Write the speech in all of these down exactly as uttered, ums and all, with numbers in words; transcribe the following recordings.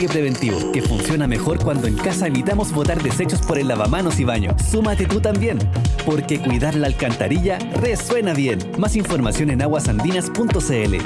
Preventivo, que funciona mejor cuando en casa evitamos botar desechos por el lavamanos y baño. Súmate tú también, porque cuidar la alcantarilla resuena bien. Más información en aguasandinas punto c l.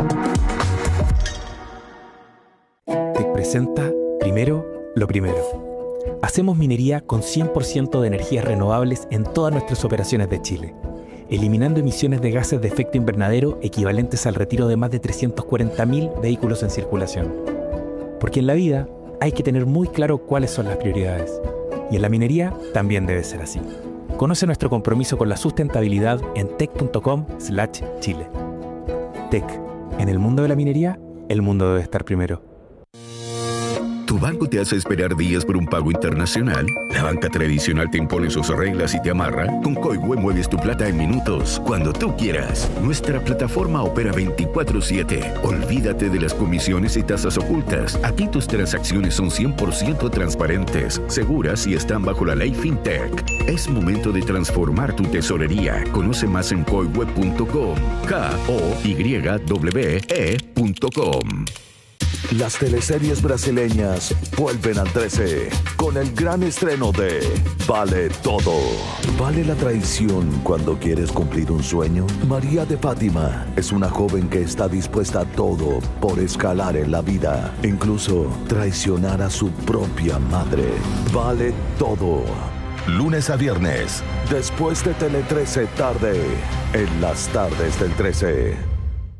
Te presenta Primero lo Primero. Hacemos minería con cien por ciento de energías renovables en todas nuestras operaciones de Chile, eliminando emisiones de gases de efecto invernadero equivalentes al retiro de más de trescientos cuarenta mil vehículos en circulación. Porque en la vida hay que tener muy claro cuáles son las prioridades. Y en la minería también debe ser así. Conoce nuestro compromiso con la sustentabilidad en tec punto com slash chile. Tec. En el mundo de la minería, el mundo debe estar primero. ¿Tu banco te hace esperar días por un pago internacional? ¿La banca tradicional te impone sus reglas y te amarra? Con Coihue mueves tu plata en minutos, cuando tú quieras. Nuestra plataforma opera veinticuatro siete. Olvídate de las comisiones y tasas ocultas. Aquí tus transacciones son cien por ciento transparentes, seguras y están bajo la ley FinTech. Es momento de transformar tu tesorería. Conoce más en coihue punto com. K O Y W E punto com. Las teleseries brasileñas vuelven al trece con el gran estreno de Vale Todo. ¿Vale la traición cuando quieres cumplir un sueño? María de Fátima es una joven que está dispuesta a todo por escalar en la vida, incluso traicionar a su propia madre. Vale Todo. Lunes a viernes, después de Tele trece tarde, en las tardes del trece.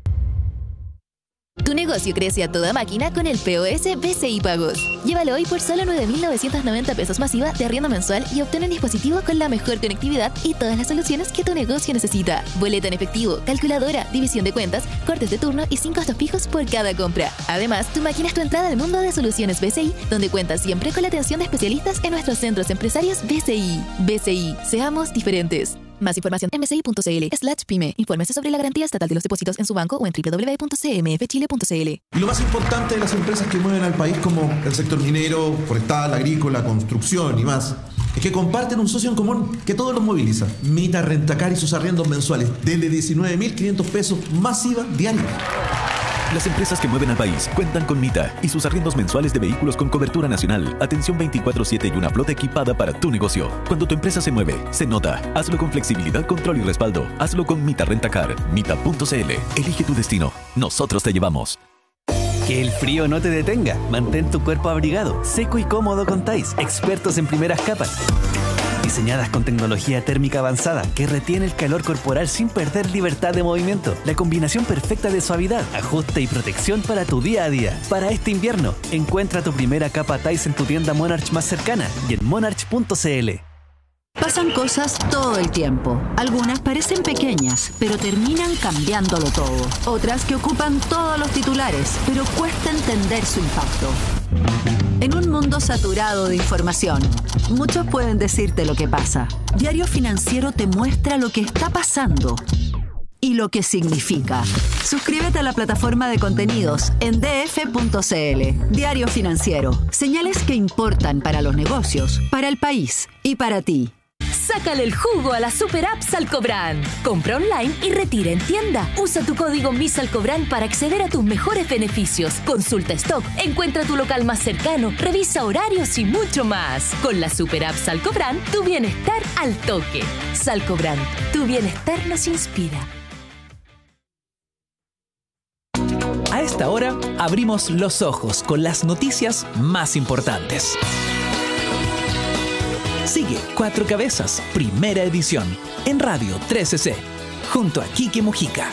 Tu negocio crece a toda máquina con el P O S B C I Pagos. Llévalo hoy por solo nueve mil novecientos noventa pesos masiva de arriendo mensual y obtén un dispositivo con la mejor conectividad y todas las soluciones que tu negocio necesita. Boleta en efectivo, calculadora, división de cuentas, cortes de turno y sin costos fijos por cada compra. Además, tu máquina es tu entrada al mundo de soluciones B C I, donde cuentas siempre con la atención de especialistas en nuestros centros empresarios B C I. B C I, seamos diferentes. Más información en bci.cl slash pyme. Infórmese sobre la garantía estatal de los depósitos en su banco o en doble u doble u doble u punto c m f chile punto c l. Y lo más importante de las empresas que mueven al país, como el sector minero, forestal, agrícola, construcción y más, es que comparten un socio en común que todos los moviliza. Mita Rentacar y sus arriendos mensuales desde diecinueve mil quinientos pesos masiva diaria. Las empresas que mueven al país cuentan con Mita y sus arriendos mensuales de vehículos con cobertura nacional, atención veinticuatro siete y una flota equipada para tu negocio. Cuando tu empresa se mueve, se nota. Hazlo con flexibilidad, control y respaldo. Hazlo con Mita Rentacar. Mita punto c l. Elige tu destino. Nosotros te llevamos. Que el frío no te detenga. Mantén tu cuerpo abrigado, seco y cómodo con Thais, expertos en primeras capas. Diseñadas con tecnología térmica avanzada que retiene el calor corporal sin perder libertad de movimiento. La combinación perfecta de suavidad, ajuste y protección para tu día a día. Para este invierno, encuentra tu primera capa Thais en tu tienda Monarch más cercana y en monarch punto c l. Pasan cosas todo el tiempo. Algunas parecen pequeñas, pero terminan cambiándolo todo. Otras que ocupan todos los titulares, pero cuesta entender su impacto. En un mundo saturado de información, muchos pueden decirte lo que pasa. Diario Financiero te muestra lo que está pasando y lo que significa. Suscríbete a la plataforma de contenidos en d f punto c l. Diario Financiero. Señales que importan para los negocios, para el país y para ti. Sácale el jugo a la super app Salcobrand. Compra online y retira en tienda. Usa tu código MISALCOBRAND para acceder a tus mejores beneficios. Consulta stock, encuentra tu local más cercano, revisa horarios y mucho más. Con la super app Salcobrand, tu bienestar al toque. Salcobrand, tu bienestar nos inspira. A esta hora abrimos los ojos con las noticias más importantes. Sigue Cuatro Cabezas, primera edición, en Radio trece ce, junto a Quique Mujica.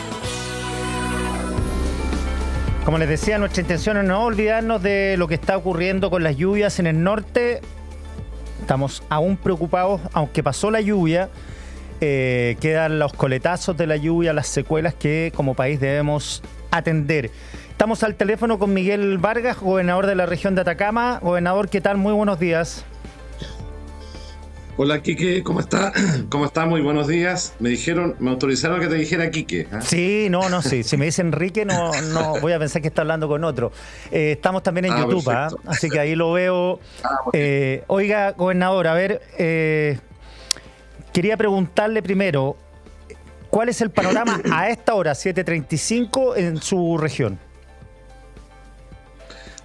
Como les decía, nuestra intención es no olvidarnos de lo que está ocurriendo con las lluvias en el norte. Estamos aún preocupados, aunque pasó la lluvia, eh, quedan los coletazos de la lluvia, las secuelas que como país debemos atender. Estamos al teléfono con Miguel Vargas, gobernador de la región de Atacama. Gobernador, ¿qué tal? Muy buenos días. Hola, Quique, ¿cómo está? ¿Cómo está? Muy buenos días. Me dijeron, me autorizaron que te dijera Quique. ¿eh? Sí, no, no, sí. Si me dicen Enrique, no, no voy a pensar que está hablando con otro. Eh, estamos también en ah, YouTube, ¿eh? Así que ahí lo veo. Ah, eh, oiga, gobernador, a ver, eh, quería preguntarle primero, ¿cuál es el panorama a esta hora, siete treinta y cinco, en su región?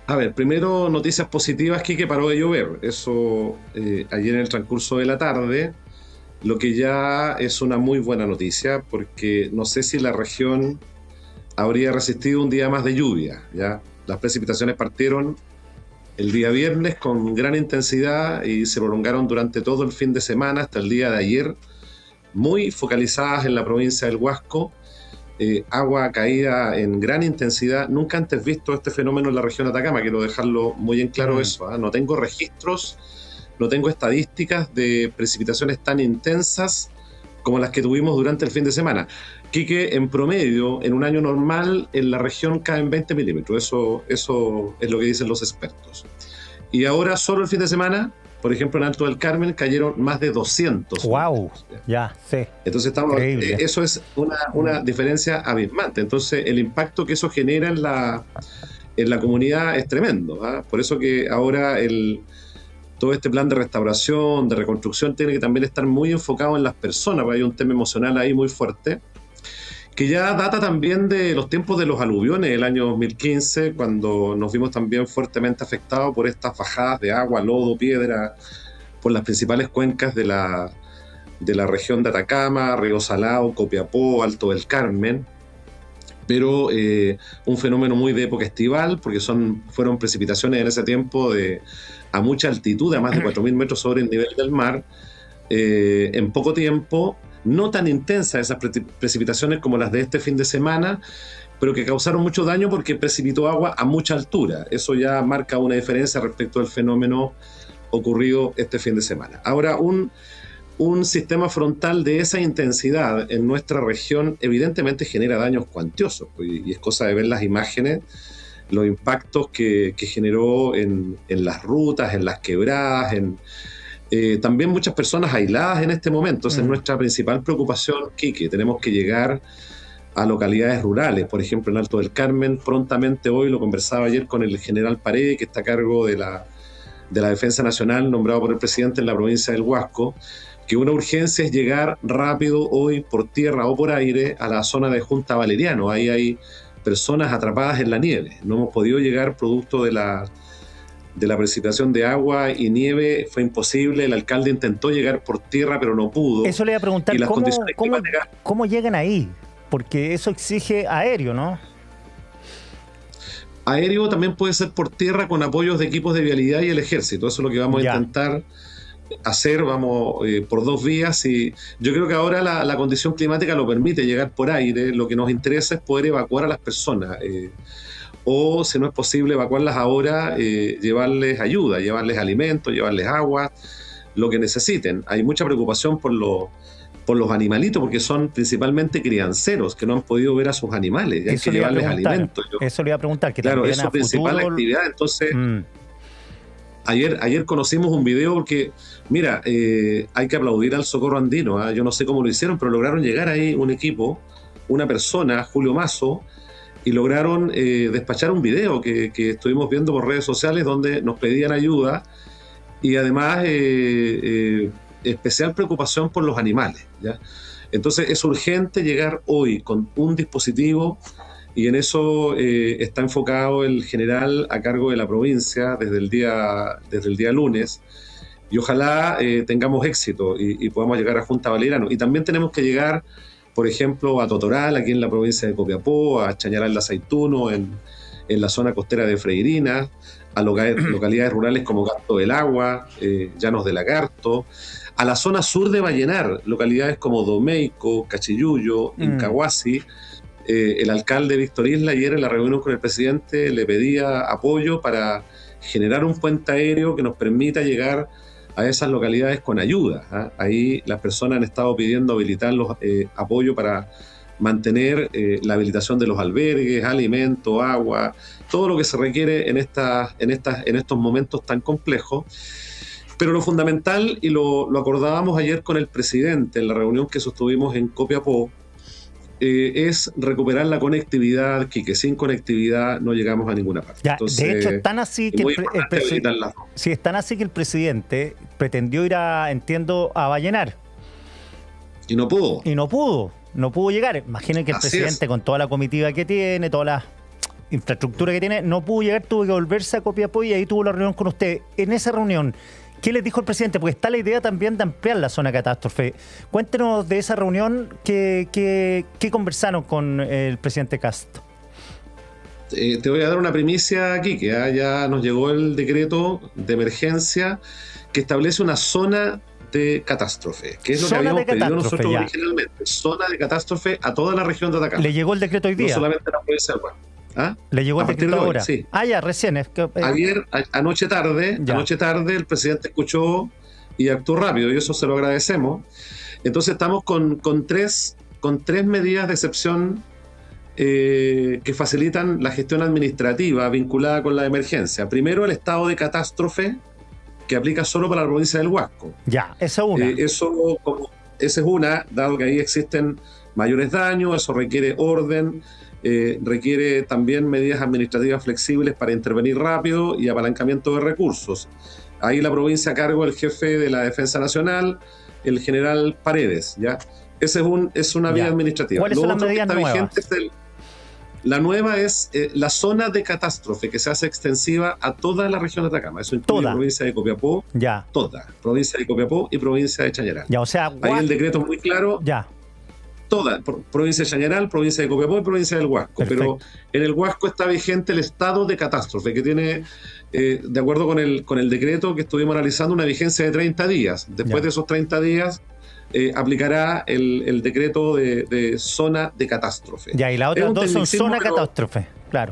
A ver, primero noticias positivas, que paró de llover. Eso eh, ayer en el transcurso de la tarde, lo que ya es una muy buena noticia, porque no sé si la región habría resistido un día más de lluvia. ¿Ya? Las precipitaciones partieron el día viernes con gran intensidad y se prolongaron durante todo el fin de semana hasta el día de ayer, muy focalizadas en la provincia del Huasco. Eh, agua caída en gran intensidad. Nunca antes visto este fenómeno en la región de Atacama, quiero dejarlo muy en claro. mm. eso. ¿eh? No tengo registros, no tengo estadísticas de precipitaciones tan intensas como las que tuvimos durante el fin de semana. Quique, en promedio, en un año normal, en la región caen veinte milímetros. Eso, eso es lo que dicen los expertos. Y ahora, solo el fin de semana, por ejemplo, en Alto del Carmen cayeron más de doscientos. ¡Wow! Ya, sí. Entonces, estamos, eh, eso es una, una diferencia abismante. Entonces, el impacto que eso genera en la, en la comunidad es tremendo. ¿eh? Por eso que ahora el, todo este plan de restauración, de reconstrucción, tiene que también estar muy enfocado en las personas, porque hay un tema emocional ahí muy fuerte, que ya data también de los tiempos de los aluviones del año dos mil quince, cuando nos vimos también fuertemente afectados por estas bajadas de agua, lodo, piedra, por las principales cuencas de la, de la región de Atacama, Río Salado, Copiapó, Alto del Carmen, pero eh, un fenómeno muy de época estival, porque son, fueron precipitaciones en ese tiempo de, a mucha altitud, a más de cuatro mil metros sobre el nivel del mar, eh, en poco tiempo. No tan intensas esas pre- precipitaciones como las de este fin de semana, pero que causaron mucho daño porque precipitó agua a mucha altura. Eso ya marca una diferencia respecto al fenómeno ocurrido este fin de semana. Ahora, un, un sistema frontal de esa intensidad en nuestra región evidentemente genera daños cuantiosos, y, y es cosa de ver las imágenes, los impactos que, que generó en, en las rutas, en las quebradas, en... Eh, también muchas personas aisladas en este momento. Esa mm. es nuestra principal preocupación, Quique. Tenemos que llegar a localidades rurales, por ejemplo en Alto del Carmen. Prontamente hoy, lo conversaba ayer con el general Paredes, que está a cargo de la, de la Defensa Nacional, nombrado por el presidente en la provincia del Huasco, que una urgencia es llegar rápido hoy por tierra o por aire a la zona de Junta Valeriano. Ahí hay personas atrapadas en la nieve. No hemos podido llegar producto de la... de la precipitación de agua y nieve, fue imposible. El alcalde intentó llegar por tierra, pero no pudo. Eso le iba a preguntar, ¿cómo, cómo, ¿cómo llegan ahí? Porque eso exige aéreo, ¿no? Aéreo también puede ser por tierra con apoyos de equipos de vialidad y el ejército. Eso es lo que vamos ya. a intentar hacer, vamos eh, por dos vías. Y yo creo que ahora la, la condición climática lo permite llegar por aire. Lo que nos interesa es poder evacuar a las personas. Eh, o si no es posible evacuarlas ahora, eh, llevarles ayuda, llevarles alimentos, llevarles agua, lo que necesiten. Hay mucha preocupación por, lo, por los animalitos, porque son principalmente crianceros que no han podido ver a sus animales, y hay que llevarles alimentos. Yo, eso le iba a preguntar, que claro, también es su principal futuro... actividad. Entonces, mm. ayer, ayer conocimos un video porque, mira, eh, hay que aplaudir al Socorro Andino, ¿eh? Yo no sé cómo lo hicieron, pero lograron llegar ahí un equipo, una persona, Julio Mazo, y lograron eh, despachar un video que, que estuvimos viendo por redes sociales donde nos pedían ayuda y además eh, eh, especial preocupación por los animales, ¿ya? Entonces es urgente llegar hoy con un dispositivo y en eso eh, está enfocado el general a cargo de la provincia desde el día, desde el día lunes, y ojalá eh, tengamos éxito y, y podamos llegar a Junta Valeriano. Y también tenemos que llegar, por ejemplo, a Totoral, aquí en la provincia de Copiapó, a Chañaral de Aceituno, en, en la zona costera de Freirina, a loca- localidades rurales como Gato del Agua, eh, Llanos de Lagarto, a la zona sur de Vallenar, localidades como Domeico, Cachiyuyo, mm. Incahuasi. Eh, el alcalde Víctor Isla ayer en la reunión con el presidente le pedía apoyo para generar un puente aéreo que nos permita llegar a esas localidades con ayuda. ¿eh? Ahí las personas han estado pidiendo habilitar los eh, apoyo para mantener eh, la habilitación de los albergues, alimento, agua, todo lo que se requiere en, esta, en, estas, en estos momentos tan complejos. Pero lo fundamental, y lo, lo acordábamos ayer con el presidente en la reunión que sostuvimos en Copiapó, eh, es recuperar la conectividad, que, que sin conectividad no llegamos a ninguna parte. Ya, Entonces, de hecho, están así que el, el presi- sí, están así que el presidente pretendió ir a, entiendo, a Vallenar. Y no pudo. Y no pudo, no pudo llegar. Imaginen que el así presidente, es. con toda la comitiva que tiene, todas las infraestructura que tiene, no pudo llegar, tuvo que volverse a Copiapó y ahí tuvo la reunión con usted. En esa reunión, ¿qué les dijo el presidente? Porque está la idea también de ampliar la zona de catástrofe. Cuéntenos de esa reunión, ¿qué, qué, qué conversaron con el presidente Castro? Eh, te voy a dar una primicia aquí, que ya, ya nos llegó el decreto de emergencia que establece una zona de catástrofe, que es lo que habíamos pedido nosotros ya. originalmente, zona de catástrofe a toda la región de Atacama. ¿Le llegó el decreto hoy día? No solamente a la provincia del Guasco. ¿Ah? ¿Le llegó el decreto ahora? Sí. Ah, ya, recién. Es que, eh. Ayer, a, anoche tarde, ya. anoche tarde, el presidente escuchó y actuó rápido, y eso se lo agradecemos. Entonces estamos con, con, tres, con tres medidas de excepción eh, que facilitan la gestión administrativa vinculada con la emergencia. Primero, el estado de catástrofe, que aplica solo para la provincia del Huasco. Ya, esa es una. Eh, eso, como, esa es una, dado que ahí existen mayores daños, eso requiere orden, eh, requiere también medidas administrativas flexibles para intervenir rápido y apalancamiento de recursos. Ahí la provincia a cargo del jefe de la Defensa Nacional, el general Paredes, ¿ya? Ese es, un, es una vía administrativa. ¿Cuáles son las medidas nuevas? El, La nueva es eh, la zona de catástrofe, que se hace extensiva a toda la región de Atacama. Eso incluye toda. la provincia de Copiapó, ya. toda. Provincia de Copiapó y provincia de Chañaral. Ya, o sea, ahí el decreto es muy claro. Ya. Toda. Pro, provincia de Chañaral, provincia de Copiapó y provincia del Huasco. Perfecto. Pero en el Huasco está vigente el estado de catástrofe, que tiene, eh, de acuerdo con el, con el decreto que estuvimos analizando, una vigencia de treinta días. Después ya. de esos treinta días... Eh, aplicará el, el decreto de, de zona de catástrofe. Ya, y las otras dos son zona de catástrofe, claro.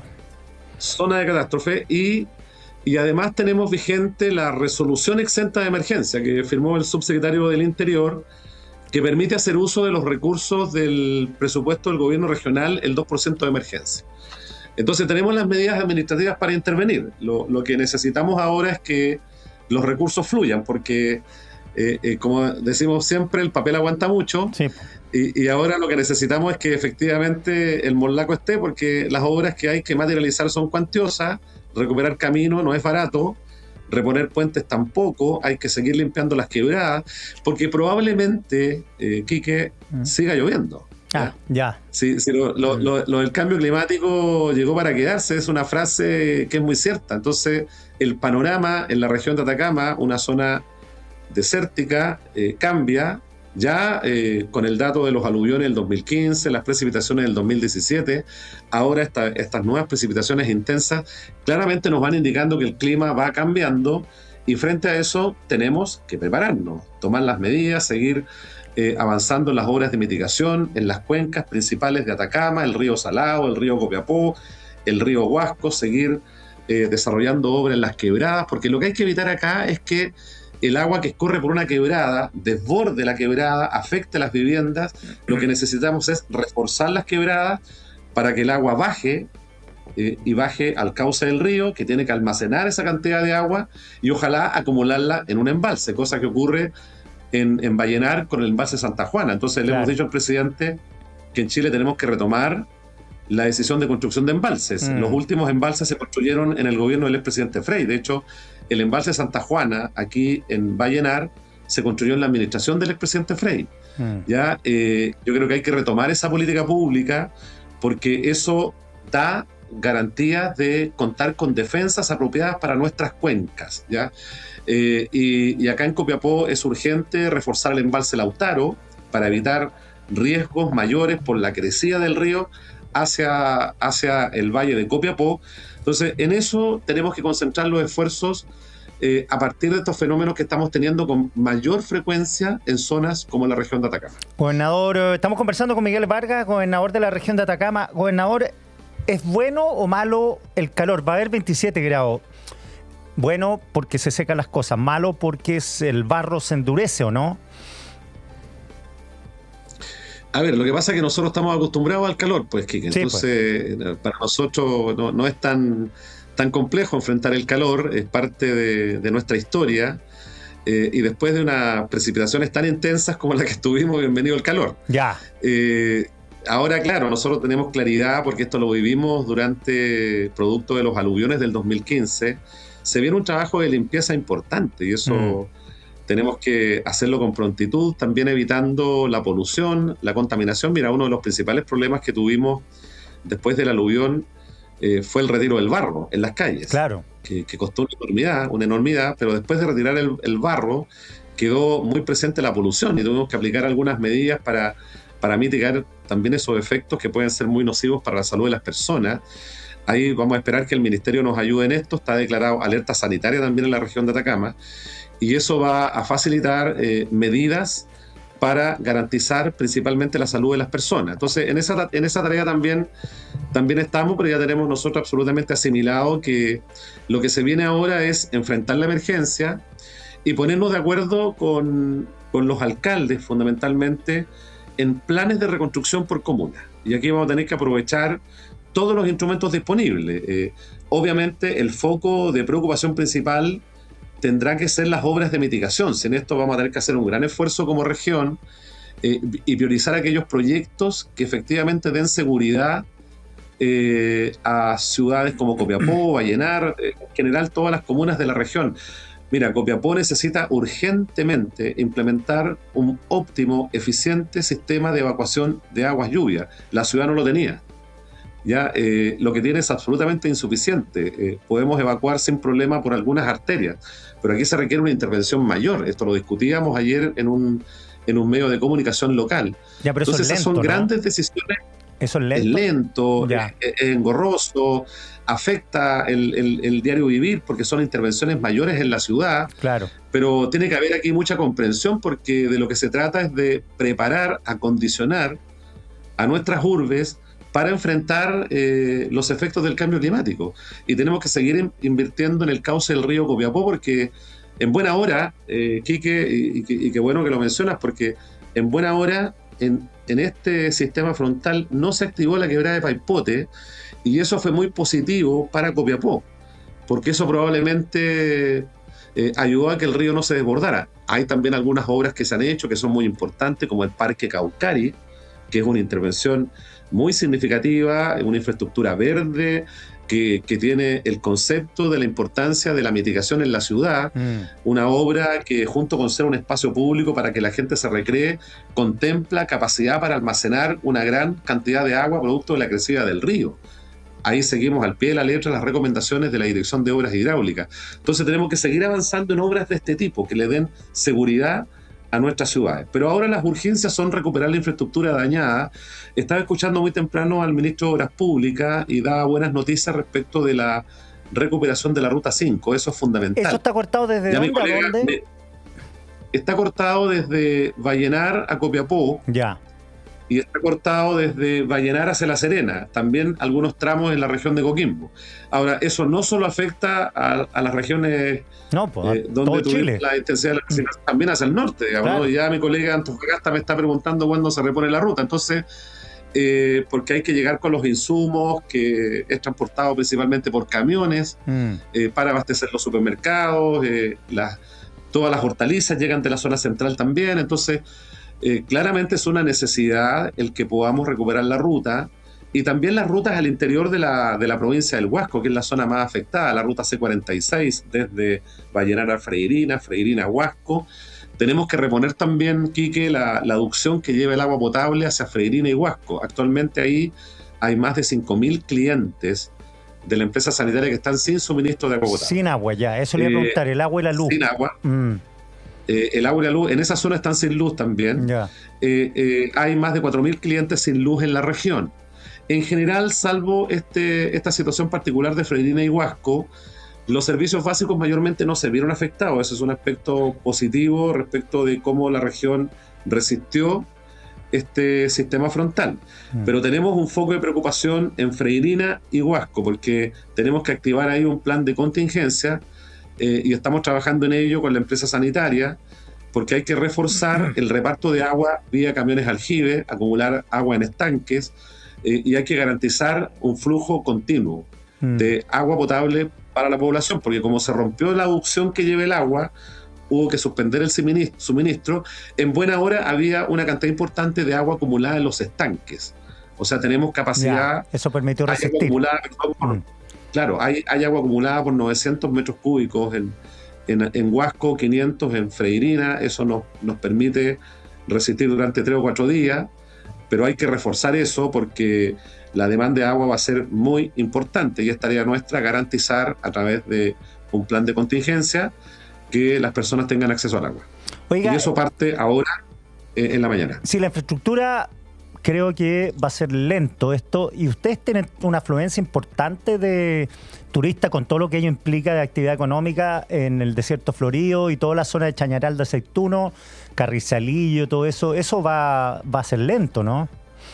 Zona de catástrofe y, y además tenemos vigente la resolución exenta de emergencia que firmó el subsecretario del Interior, que permite hacer uso de los recursos del presupuesto del gobierno regional, el dos por ciento de emergencia. Entonces tenemos las medidas administrativas para intervenir. Lo, lo que necesitamos ahora es que los recursos fluyan, porque... Eh, eh, como decimos siempre, el papel aguanta mucho. Sí. y, y ahora lo que necesitamos es que efectivamente el morlaco esté, porque las obras que hay que materializar son cuantiosas, recuperar camino no es barato, reponer puentes tampoco, hay que seguir limpiando las quebradas, porque probablemente, eh, Quique, mm. siga lloviendo. Ah, ya. Sí, sí, lo, lo, lo, lo del cambio climático llegó para quedarse, es una frase que es muy cierta. Entonces, el panorama en la región de Atacama, una zona desértica, eh, cambia ya eh, con el dato de los aluviones del dos mil quince, las precipitaciones del dos mil diecisiete. Ahora esta, estas nuevas precipitaciones intensas claramente nos van indicando que el clima va cambiando, y frente a eso tenemos que prepararnos, tomar las medidas, seguir eh, avanzando en las obras de mitigación en las cuencas principales de Atacama, el río Salado, el río Copiapó, el río Huasco, seguir eh, desarrollando obras en las quebradas, porque lo que hay que evitar acá es que el agua que escurre por una quebrada, desborde la quebrada, afecte a las viviendas. Lo que necesitamos es reforzar las quebradas para que el agua baje eh, y baje al cauce del río, que tiene que almacenar esa cantidad de agua y ojalá acumularla en un embalse, cosa que ocurre en, en Vallenar con el embalse Santa Juana. Entonces claro. le hemos dicho al presidente que en Chile tenemos que retomar la decisión de construcción de embalses. Mm. Los últimos embalses se construyeron en el gobierno del expresidente Frey. De hecho, el embalse Santa Juana, aquí en Vallenar, se construyó en la administración del expresidente Frey. Mm. Ya, eh, yo creo que hay que retomar esa política pública, porque eso da garantías de contar con defensas apropiadas para nuestras cuencas. ¿Ya? Eh, y, y acá en Copiapó es urgente reforzar el embalse Lautaro para evitar riesgos mayores por la crecida del río hacia, hacia el valle de Copiapó. Entonces, en eso tenemos que concentrar los esfuerzos eh, a partir de estos fenómenos que estamos teniendo con mayor frecuencia en zonas como la región de Atacama. Gobernador, estamos conversando con Miguel Vargas, gobernador de la región de Atacama. Gobernador, ¿es bueno o malo el calor? Va a haber veintisiete grados. Bueno porque se secan las cosas, malo porque el barro se endurece, ¿o no? A ver, lo que pasa es que nosotros estamos acostumbrados al calor, pues, Kike. Entonces, sí, pues. para nosotros no, no es tan, tan complejo enfrentar el calor, es parte de, de nuestra historia. Eh, y después de unas precipitaciones tan intensas como las que estuvimos, bienvenido el calor. Ya. Eh, ahora, claro, nosotros tenemos claridad, porque esto lo vivimos durante, producto de los aluviones del dos mil quince. Se viene un trabajo de limpieza importante, y eso... Mm. Tenemos que hacerlo con prontitud, también evitando la polución, la contaminación. Mira, uno de los principales problemas que tuvimos después del aluvión eh, fue el retiro del barro en las calles. Claro. Que, que costó una enormidad, una enormidad, pero después de retirar el, el barro quedó muy presente la polución y tuvimos que aplicar algunas medidas para, para mitigar también esos efectos que pueden ser muy nocivos para la salud de las personas. Ahí vamos a esperar que el Ministerio nos ayude en esto. Está declarado alerta sanitaria también en la región de Atacama y eso va a facilitar eh, medidas para garantizar principalmente la salud de las personas. Entonces, en esa, en esa tarea también, también estamos, pero ya tenemos nosotros absolutamente asimilado que lo que se viene ahora es enfrentar la emergencia y ponernos de acuerdo con, con los alcaldes, fundamentalmente, en planes de reconstrucción por comuna. Y aquí vamos a tener que aprovechar todos los instrumentos disponibles. Eh, obviamente, el foco de preocupación principal tendrá que ser las obras de mitigación. Si en esto vamos a tener que hacer un gran esfuerzo como región eh, y priorizar aquellos proyectos que efectivamente den seguridad eh, a ciudades como Copiapó, Vallenar, eh, en general todas las comunas de la región. Mira, Copiapó necesita urgentemente implementar un óptimo, eficiente sistema de evacuación de aguas lluvias. La ciudad no lo tenía. Ya, eh, lo que tiene es absolutamente insuficiente. Eh, podemos evacuar sin problema por algunas arterias, pero aquí se requiere una intervención mayor. Esto lo discutíamos ayer en un, en un medio de comunicación local. Ya, pero Entonces, eso es esas lento, son ¿no? grandes decisiones. Eso es lento. Es lento, Ya. es, es engorroso, afecta el, el, el diario vivir porque son intervenciones mayores en la ciudad. Claro. Pero tiene que haber aquí mucha comprensión porque de lo que se trata es de preparar, acondicionar a nuestras urbes para enfrentar eh, los efectos del cambio climático. Y tenemos que seguir in- invirtiendo en el cauce del río Copiapó porque en buena hora, eh, Quique, y, y, y qué bueno que lo mencionas, porque en buena hora en, en este sistema frontal no se activó la quebrada de Paipote y eso fue muy positivo para Copiapó, porque eso probablemente eh, ayudó a que el río no se desbordara. Hay también algunas obras que se han hecho que son muy importantes, como el Parque Caucari, que es una intervención muy significativa, una infraestructura verde que, que tiene el concepto de la importancia de la mitigación en la ciudad, Mm. una obra que junto con ser un espacio público para que la gente se recree, contempla capacidad para almacenar una gran cantidad de agua producto de la crecida del río. Ahí seguimos al pie de la letra las recomendaciones de la Dirección de Obras Hidráulicas. Entonces tenemos que seguir avanzando en obras de este tipo, que le den seguridad a nuestras ciudades. Pero ahora las urgencias son recuperar la infraestructura dañada. Estaba escuchando muy temprano al ministro de Obras Públicas y daba buenas noticias respecto de la recuperación de la Ruta cinco. Eso es fundamental. ¿Eso está cortado desde Ya mi dónde a colega dónde? me- está cortado desde Vallenar a Copiapó Ya. y está cortado desde Vallenar hacia La Serena, también algunos tramos en la región de Coquimbo. Ahora, eso no solo afecta a, a las regiones No, pues eh, todo donde tuvimos Chile. la intensidad de la vecindad, también hacia el norte, digamos, Claro. ¿no? Ya mi colega Antofagasta me está preguntando cuándo se repone la ruta, entonces, eh, porque hay que llegar con los insumos, que es transportado principalmente por camiones, Mm. eh, para abastecer los supermercados, eh, las, todas las hortalizas llegan de la zona central también, entonces eh, claramente es una necesidad el que podamos recuperar la ruta y también las rutas al interior de la, de la provincia del Huasco, que es la zona más afectada, la ruta C cuarenta y seis desde Vallenar a Freirina, Freirina a Huasco. Tenemos que reponer también, Quique, la, la aducción que lleva el agua potable hacia Freirina y Huasco. Actualmente ahí hay más de cinco mil clientes de la empresa sanitaria que están sin suministro de agua potable. Sin agua, ya. Eso le iba a Eh, preguntar, el agua y la luz. Sin agua. Mm. Eh, el agua y la luz, en esa zona están sin luz también. Ya. Eh, eh, hay más de cuatro mil clientes sin luz en la región. En general, salvo este, esta situación particular de Freirina y Huasco, los servicios básicos mayormente no se vieron afectados. Ese es un aspecto positivo respecto de cómo la región resistió este sistema frontal. Mm. Pero tenemos un foco de preocupación en Freirina y Huasco, porque tenemos que activar ahí un plan de contingencia eh, y estamos trabajando en ello con la empresa sanitaria, porque hay que reforzar el reparto de agua vía camiones aljibe, acumular agua en estanques, eh, y hay que garantizar un flujo continuo Mm. de agua potable para la población, porque como se rompió la aducción que lleva el agua, hubo que suspender el suministro, suministro. En buena hora había una cantidad importante de agua acumulada en los estanques. O sea, tenemos capacidad... Ya, eso permitió hay agua resistir. acumulada por- Mm. Claro, hay, hay agua acumulada por novecientos metros cúbicos en, en, en Huasco, quinientos en Freirina. Eso nos, nos permite resistir durante tres o cuatro días. pero hay que reforzar eso porque la demanda de agua va a ser muy importante y es tarea nuestra garantizar a través de un plan de contingencia que las personas tengan acceso al agua. Oiga, y eso parte ahora eh, en la mañana. Si la infraestructura, creo que va a ser lento esto, y ustedes tienen una afluencia importante de turistas con todo lo que ello implica de actividad económica en el desierto florido y toda la zona de Chañaral de Aceituno, Carrizalillo, todo eso, eso va, va a ser lento, ¿no?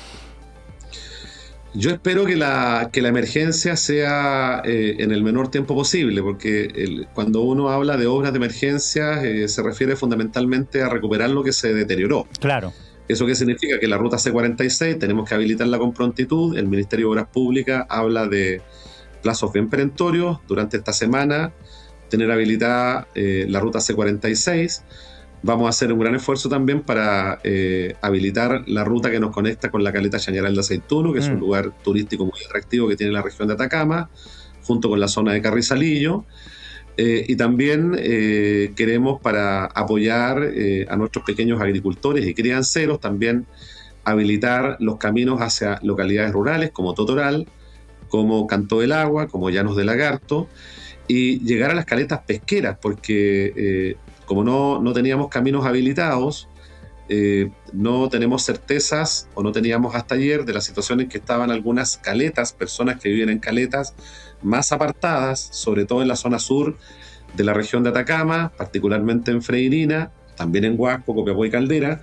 Yo espero que la, que la emergencia sea eh, en el menor tiempo posible, porque el, cuando uno habla de obras de emergencia eh, se refiere fundamentalmente a recuperar lo que se deterioró. Claro. ¿Eso qué significa? Que la ruta C cuarenta y seis tenemos que habilitarla con prontitud. El Ministerio de Obras Públicas habla de plazos bien perentorios. Durante esta semana tener habilitada eh, la ruta C cuarenta y seis. Vamos a hacer un gran esfuerzo también para eh, habilitar la ruta que nos conecta con la caleta Chañaral de Aceituno, que mm. es un lugar turístico muy atractivo que tiene la región de Atacama, junto con la zona de Carrizalillo. Eh, y también eh, queremos, para apoyar eh, a nuestros pequeños agricultores y crianceros, también habilitar los caminos hacia localidades rurales como Totoral, como Canto del Agua, como Llanos de Lagarto, y llegar a las caletas pesqueras, porque eh, como no, no teníamos caminos habilitados, eh, no tenemos certezas, o no teníamos hasta ayer, de la situación en que estaban algunas caletas, personas que viven en caletas más apartadas, sobre todo en la zona sur de la región de Atacama, particularmente en Freirina, también en Huasco, Copiapó y Caldera,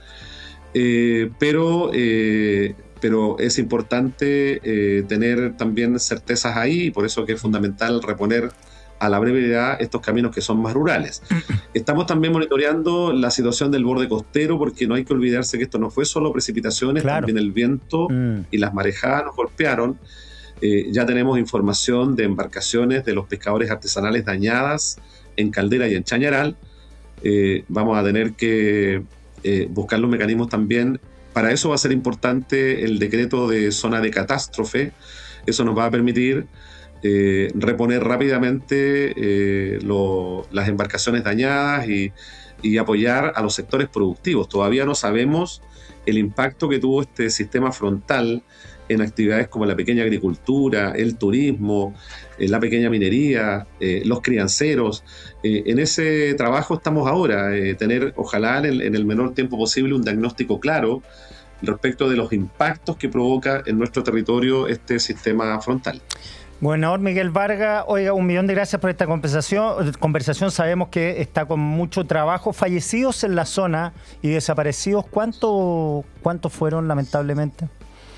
eh, pero, eh, pero es importante eh, tener también certezas ahí, y por eso que es fundamental reponer a la brevedad estos caminos que son más rurales. Estamos también monitoreando la situación del borde costero, porque no hay que olvidarse que esto no fue solo precipitaciones, claro. También el viento mm. y las marejadas nos golpearon. Eh, ya tenemos información de embarcaciones de los pescadores artesanales dañadas en Caldera y en Chañaral. Eh, vamos a tener que eh, buscar los mecanismos también. Para eso va a ser importante el decreto de zona de catástrofe. Eso nos va a permitir eh, reponer rápidamente eh, lo, las embarcaciones dañadas y, y apoyar a los sectores productivos. Todavía no sabemos el impacto que tuvo este sistema frontal en actividades como la pequeña agricultura, el turismo, eh, la pequeña minería, eh, los crianceros. Eh, en ese trabajo estamos ahora, eh, tener ojalá en el, en el menor tiempo posible un diagnóstico claro respecto de los impactos que provoca en nuestro territorio este sistema frontal. Gobernador Miguel Vargas, oiga, un millón de gracias por esta conversación. conversación. Sabemos que está con mucho trabajo. Fallecidos en la zona y desaparecidos, ¿cuánto, cuántos fueron lamentablemente?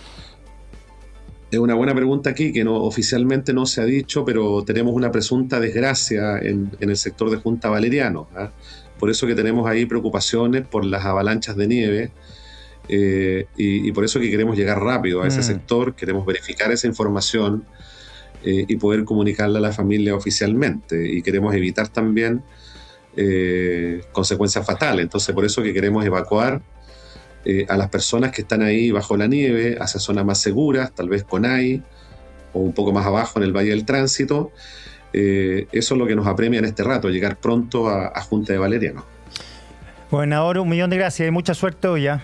Es una buena pregunta aquí, que no, oficialmente no se ha dicho, pero tenemos una presunta desgracia en, en el sector de Junta Valeriano. ¿eh? Por eso que tenemos ahí preocupaciones por las avalanchas de nieve eh, y, y por eso que queremos llegar rápido a ese mm. sector, queremos verificar esa información eh, y poder comunicarla a la familia oficialmente. Y queremos evitar también eh, consecuencias fatales. Entonces, por eso que queremos evacuar Eh, a las personas que están ahí bajo la nieve hacia zonas más seguras, tal vez Conay o un poco más abajo en el Valle del Tránsito. Eh, eso es lo que nos apremia en este rato, llegar pronto a, a Junta de Valeriano. Gobernador, un millón de gracias y mucha suerte hoy ya.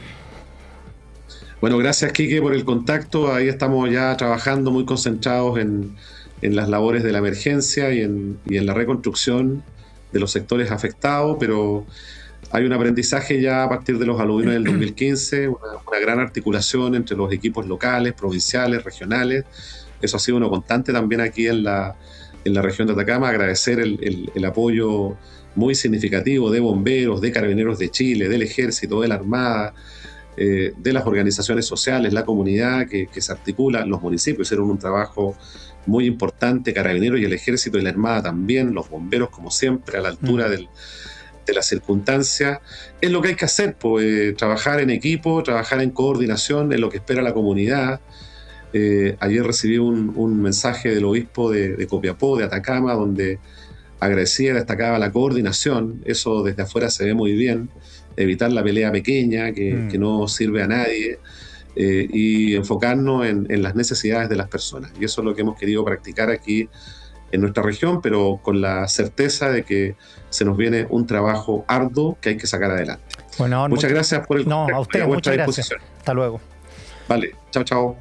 Bueno, gracias Quique por el contacto. Ahí estamos ya trabajando muy concentrados en, en las labores de la emergencia y en, y en la reconstrucción de los sectores afectados, pero hay un aprendizaje ya a partir de los aluvios del dos mil quince, una, una gran articulación entre los equipos locales, provinciales, regionales. Eso ha sido una constante también aquí en la, en la región de Atacama. Agradecer el, el, el apoyo muy significativo de bomberos, de Carabineros de Chile, del Ejército, de la Armada, eh, de las organizaciones sociales, la comunidad que, que se articula. Los municipios hicieron un trabajo muy importante, Carabineros y el Ejército y la Armada también, los bomberos como siempre a la altura mm. del de las circunstancias. Es lo que hay que hacer, pues, eh, trabajar en equipo, trabajar en coordinación, en lo que espera la comunidad. Eh, ayer recibí un, un mensaje del obispo de, de Copiapó, de Atacama, donde agradecía y destacaba la coordinación. Eso desde afuera se ve muy bien, evitar la pelea pequeña que, mm. que no sirve a nadie, eh, y enfocarnos en, en las necesidades de las personas. Y eso es lo que hemos querido practicar aquí en nuestra región, pero con la certeza de que se nos viene un trabajo arduo que hay que sacar adelante. Bueno, muchas mucho, gracias por el no, a usted, muchas gracias. Hasta luego. Vale, chao, chao.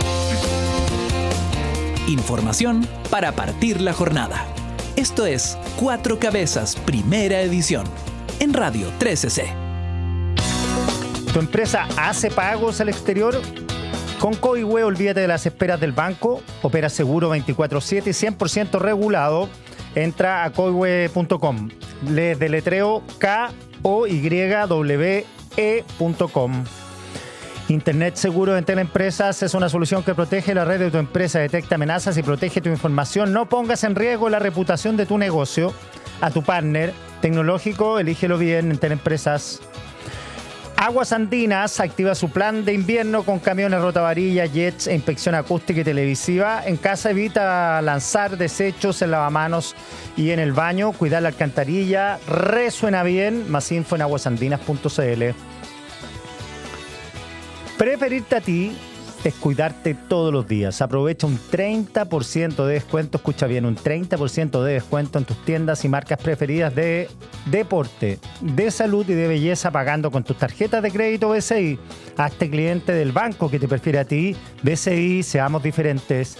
Información para partir la jornada. Esto es Cuatro Cabezas, primera edición, en Radio trece C. ¿Tu empresa hace pagos al exterior? Con Coihue, olvídate de las esperas del banco. Opera seguro veinticuatro siete y cien por ciento regulado. Entra a coihue punto com. Le deletreo K O Y W E punto com. Internet seguro en Teleempresas es una solución que protege la red de tu empresa, detecta amenazas y protege tu información. No pongas en riesgo la reputación de tu negocio. A tu partner tecnológico, elígelo bien en Teleempresas. Aguas Andinas activa su plan de invierno con camiones rotavarillas, jets e inspección acústica y televisiva. En casa evita lanzar desechos en lavamanos y en el baño. Cuidar la alcantarilla. Resuena bien. Más info en aguasandinas punto c l. Preferirte a ti es cuidarte todos los días. Aprovecha un treinta por ciento de descuento, escucha bien, un treinta por ciento de descuento en tus tiendas y marcas preferidas de deporte, de salud y de belleza pagando con tus tarjetas de crédito B C I. Hazte cliente del banco que te prefiere a ti. B C I, seamos diferentes.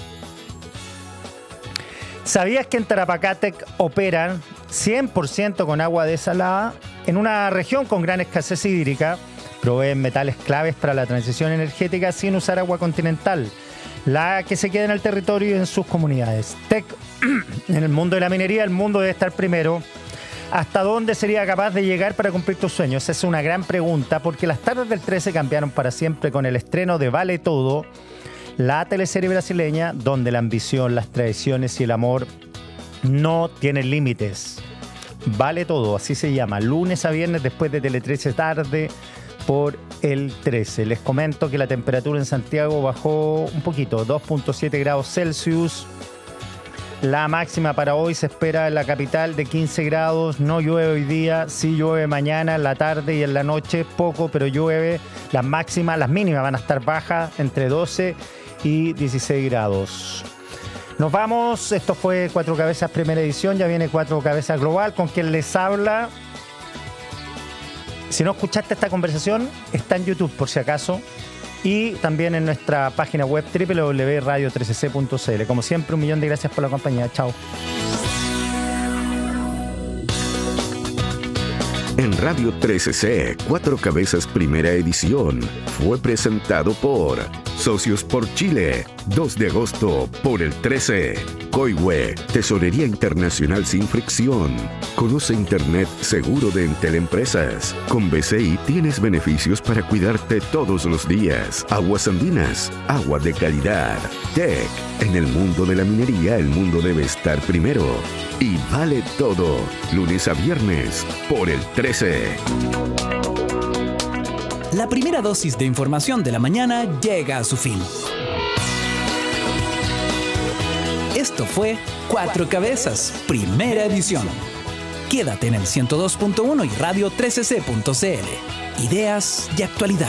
¿Sabías que en Tarapacá-Tec operan cien por ciento con agua desalada? En una región con gran escasez hídrica, proveen metales claves para la transición energética sin usar agua continental, la que se queda en el territorio y en sus comunidades. Tec, en el mundo de la minería, el mundo debe estar primero. ¿Hasta dónde sería capaz de llegar para cumplir tus sueños? Esa es una gran pregunta, porque las tardes del trece cambiaron para siempre con el estreno de Vale Todo, la teleserie brasileña donde la ambición, las tradiciones y el amor no tienen límites. Vale Todo, así se llama, lunes a viernes después de Tele trece tarde, por el trece. Les comento que la temperatura en Santiago bajó un poquito, dos punto siete grados Celsius. La máxima para hoy se espera en la capital de quince grados. No llueve hoy día, sí llueve mañana, en la tarde y en la noche, poco, pero llueve. Las máximas, las mínimas van a estar bajas, entre doce y dieciséis grados. Nos vamos, esto fue Cuatro Cabezas primera edición, ya viene Cuatro Cabezas Global, con quien les habla. Si no escuchaste esta conversación, está en YouTube por si acaso y también en nuestra página web doble u doble u doble u punto radio trece c punto c l. Como siempre, un millón de gracias por la compañía. Chao. En Radio trece C, Cuatro Cabezas primera edición fue presentado por Socios por Chile, dos de agosto por el trece. Coihue, Tesorería Internacional sin fricción. Conoce Internet seguro de Entel Empresas. Con B C I tienes beneficios para cuidarte todos los días. Aguas Andinas, agua de calidad. Tec, en el mundo de la minería el mundo debe estar primero. Y Vale Todo, lunes a viernes por el trece. La primera dosis de información de la mañana llega a su fin. Esto fue Cuatro Cabezas, primera edición. Quédate en el ciento dos punto uno y radio trece c punto c l. Ideas y actualidad.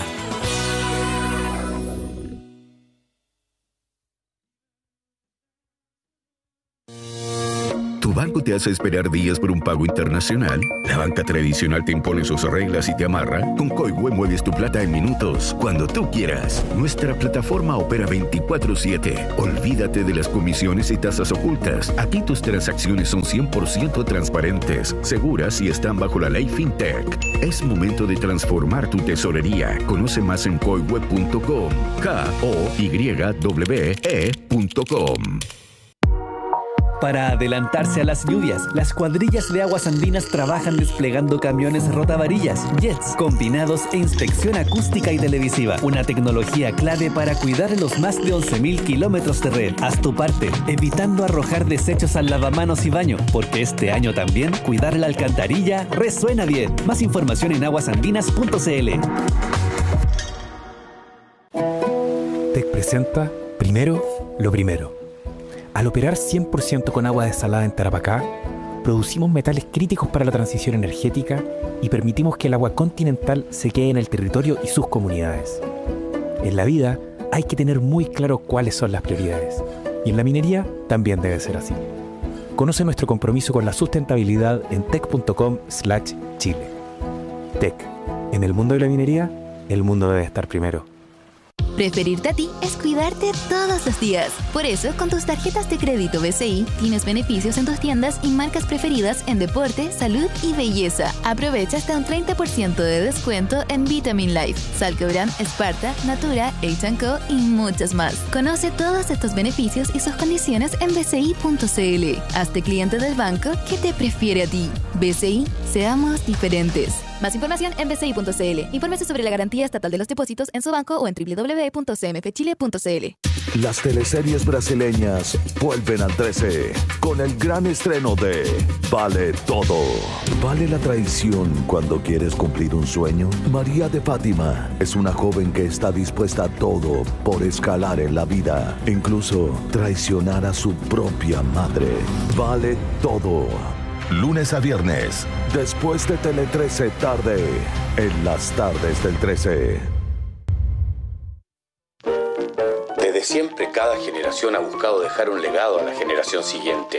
¿Tu banco te hace esperar días por un pago internacional? ¿La banca tradicional te impone sus reglas y te amarra? Con Coihue mueves tu plata en minutos, cuando tú quieras. Nuestra plataforma opera veinticuatro siete. Olvídate de las comisiones y tasas ocultas. Aquí tus transacciones son cien por ciento transparentes, seguras y están bajo la ley FinTech. Es momento de transformar tu tesorería. Conoce más en coihue punto com. K O Y W E punto com. Para adelantarse a las lluvias, las cuadrillas de Aguas Andinas trabajan desplegando camiones rotavarillas, jets, combinados e inspección acústica y televisiva. Una tecnología clave para cuidar los más de once mil kilómetros de red. Haz tu parte, evitando arrojar desechos al lavamanos y baño, porque este año también cuidar la alcantarilla resuena bien. Más información en aguasandinas punto c l. Tec presenta Primero lo Primero. Al operar cien por ciento con agua desalada en Tarapacá, producimos metales críticos para la transición energética y permitimos que el agua continental se quede en el territorio y sus comunidades. En la vida hay que tener muy claro cuáles son las prioridades, y en la minería también debe ser así. Conoce nuestro compromiso con la sustentabilidad en tec punto com slash chile. Tec, en el mundo de la minería, el mundo debe estar primero. Preferirte a ti es cuidarte todos los días. Por eso, con tus tarjetas de crédito B C I, tienes beneficios en tus tiendas y marcas preferidas en deporte, salud y belleza. Aprovecha hasta un treinta por ciento de descuento en Vitamin Life, Salcobran, Sparta, Natura, H and Co y muchas más. Conoce todos estos beneficios y sus condiciones en b c i punto c l. Hazte cliente del banco que te prefiere a ti. B C I, seamos diferentes. Más información en b c i punto c l. Infórmese sobre la garantía estatal de los depósitos en su banco o en w w w punto c m f chile punto c l. Las teleseries brasileñas vuelven al trece con el gran estreno de Vale Todo. ¿Vale la traición cuando quieres cumplir un sueño? María de Fátima es una joven que está dispuesta a todo por escalar en la vida, incluso traicionar a su propia madre. Vale Todo. Lunes a viernes, después de Tele trece tarde, en las tardes del trece. Desde siempre, cada generación ha buscado dejar un legado a la generación siguiente.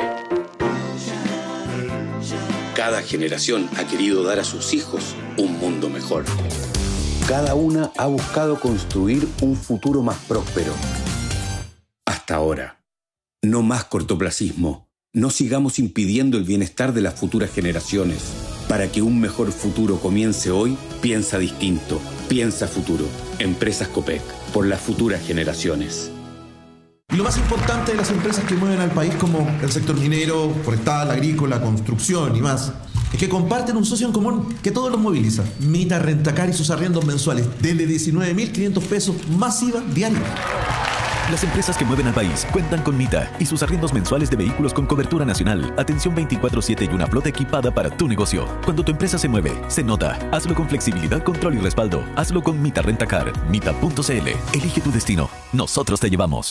Cada generación ha querido dar a sus hijos un mundo mejor. Cada una ha buscado construir un futuro más próspero. Hasta ahora. No más cortoplacismo. No sigamos impidiendo el bienestar de las futuras generaciones. Para que un mejor futuro comience hoy, piensa distinto. Piensa futuro. Empresas Copec. Por las futuras generaciones. Y lo más importante de las empresas que mueven al país, como el sector minero, forestal, agrícola, construcción y más, es que comparten un socio en común que todos los moviliza. Mita Rentacar y sus arriendos mensuales desde diecinueve mil quinientos pesos más I V A diario. Las empresas que mueven al país cuentan con Mita y sus arriendos mensuales de vehículos con cobertura nacional, atención veinticuatro siete y una flota equipada para tu negocio. Cuando tu empresa se mueve, se nota. Hazlo con flexibilidad, control y respaldo. Hazlo con Mita Rentacar. Mita punto c l. Elige tu destino. Nosotros te llevamos.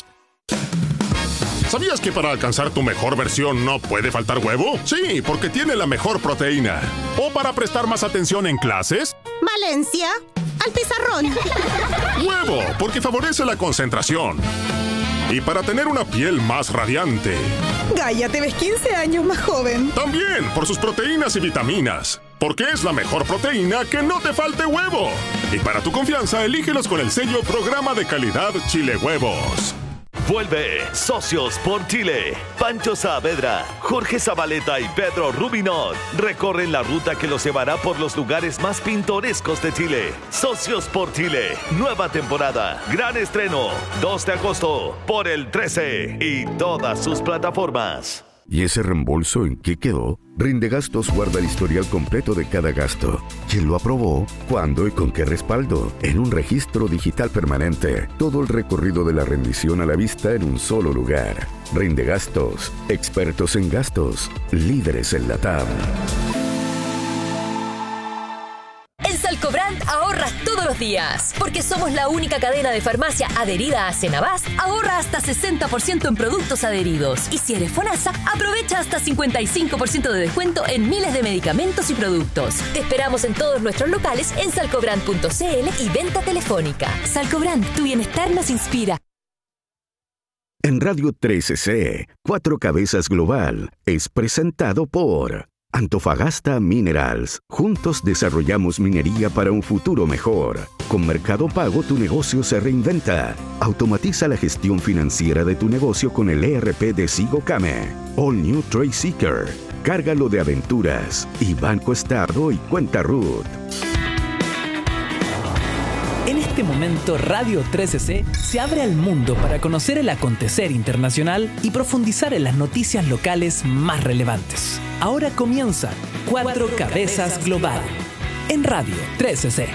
¿Sabías que para alcanzar tu mejor versión no puede faltar huevo? Sí, porque tiene la mejor proteína. ¿O para prestar más atención en clases? Valencia, al pizarrón. Huevo, porque favorece la concentración. Y para tener una piel más radiante. Gaia, te ves quince años más joven. También por sus proteínas y vitaminas. Porque es la mejor proteína que no te falte huevo. Y para tu confianza, elígelos con el sello Programa de Calidad Chile Huevos. Vuelve Socios por Chile. Pancho Saavedra, Jorge Zabaleta y Pedro Rubinot recorren la ruta que los llevará por los lugares más pintorescos de Chile. Socios por Chile, nueva temporada, gran estreno, dos de agosto, por el trece y todas sus plataformas. ¿Y ese reembolso en qué quedó? Rindegastos guarda el historial completo de cada gasto. ¿Quién lo aprobó? ¿Cuándo y con qué respaldo? En un registro digital permanente. Todo el recorrido de la rendición a la vista en un solo lugar. Rindegastos. Expertos en gastos. Líderes en la T A M. En Salcobrand ahorras todos los días. Porque somos la única cadena de farmacia adherida a Cenabás, ahorra hasta sesenta por ciento en productos adheridos. Y si eres FONASA, aprovecha hasta cincuenta y cinco por ciento de descuento en miles de medicamentos y productos. Te esperamos en todos nuestros locales en salcobrand punto c l y venta telefónica. Salcobrand, tu bienestar nos inspira. En Radio trece C, Cuatro Cabezas Global es presentado por Antofagasta Minerals. Juntos desarrollamos minería para un futuro mejor. Con Mercado Pago tu negocio se reinventa. Automatiza la gestión financiera de tu negocio con el E R P de Sigocame. All New Trade Seeker. Cárgalo de aventuras. Y Banco Estado y Cuenta Ruth. En este momento, Radio trece C se abre al mundo para conocer el acontecer internacional y profundizar en las noticias locales más relevantes. Ahora comienza Cuatro Cabezas Global en Radio trece C.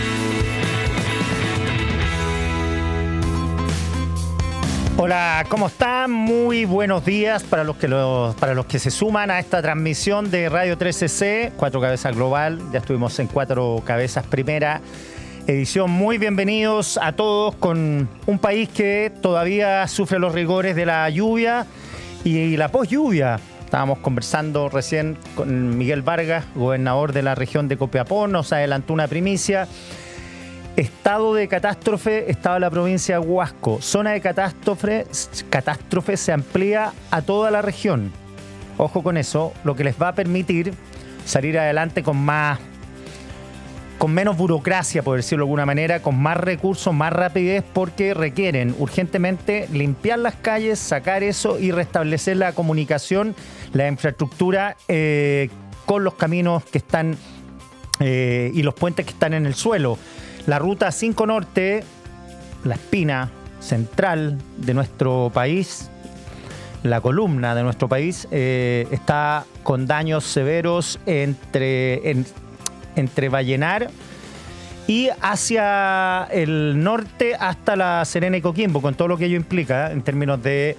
Hola, ¿cómo están? Muy buenos días para los que los, para los que se suman a esta transmisión de Radio trece C, Cuatro Cabezas Global. Ya estuvimos en Cuatro Cabezas Primera edición. Muy bienvenidos a todos con un país que todavía sufre los rigores de la lluvia y la poslluvia. Estábamos conversando recién con Miguel Vargas, gobernador de la región de Copiapó, nos adelantó una primicia. Estado de catástrofe estaba la provincia de Huasco. Zona de catástrofe, catástrofe se amplía a toda la región. Ojo con eso, lo que les va a permitir salir adelante con más con menos burocracia, por decirlo de alguna manera, con más recursos, más rapidez, porque requieren urgentemente limpiar las calles, sacar eso y restablecer la comunicación, la infraestructura eh, con los caminos que están eh, y los puentes que están en el suelo. La ruta cinco Norte, la espina central de nuestro país, la columna de nuestro país, eh, está con daños severos entre... En, entre Vallenar y hacia el norte hasta La Serena y Coquimbo, con todo lo que ello implica, ¿eh? en términos de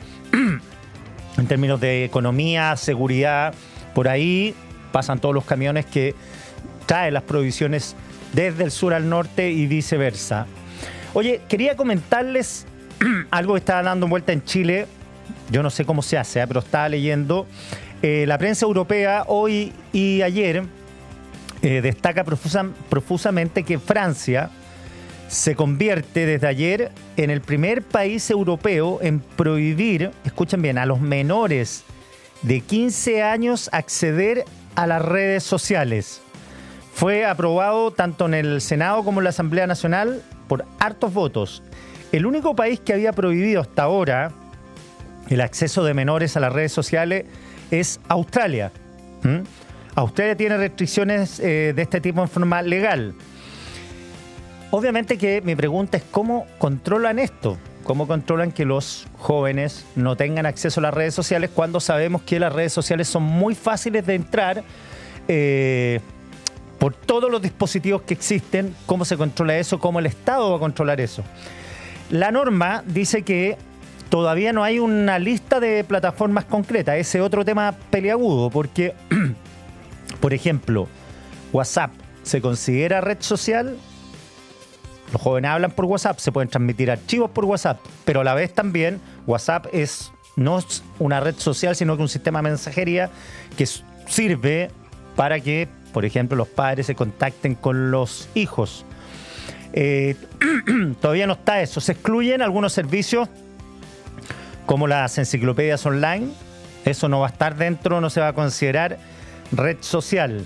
en términos de economía, seguridad. Por ahí pasan todos los camiones que traen las provisiones desde el sur al norte y viceversa. Oye, quería comentarles algo que estaba dando vuelta en Chile. Yo no sé cómo se hace, ¿eh? pero estaba leyendo. Eh, la prensa europea hoy y ayer Eh, destaca profusa, profusamente que Francia se convierte desde ayer en el primer país europeo en prohibir, escuchen bien, a los menores de quince años acceder a las redes sociales. Fue aprobado tanto en el Senado como en la Asamblea Nacional por hartos votos. El único país que había prohibido hasta ahora el acceso de menores a las redes sociales es Australia. ¿Mm? Australia tiene restricciones eh, de este tipo en forma legal. Obviamente que mi pregunta es ¿cómo controlan esto? ¿Cómo controlan que los jóvenes no tengan acceso a las redes sociales cuando sabemos que las redes sociales son muy fáciles de entrar eh, por todos los dispositivos que existen? ¿Cómo se controla eso? ¿Cómo el Estado va a controlar eso? La norma dice que todavía no hay una lista de plataformas concretas. Ese es otro tema peliagudo porque... Por ejemplo, WhatsApp se considera red social. Los jóvenes hablan por WhatsApp, se pueden transmitir archivos por WhatsApp, pero a la vez también WhatsApp es no es una red social, sino que un sistema de mensajería que sirve para que, por ejemplo, los padres se contacten con los hijos. Eh, todavía no está eso. Se excluyen algunos servicios como las enciclopedias online. Eso no va a estar dentro, no se va a considerar red social.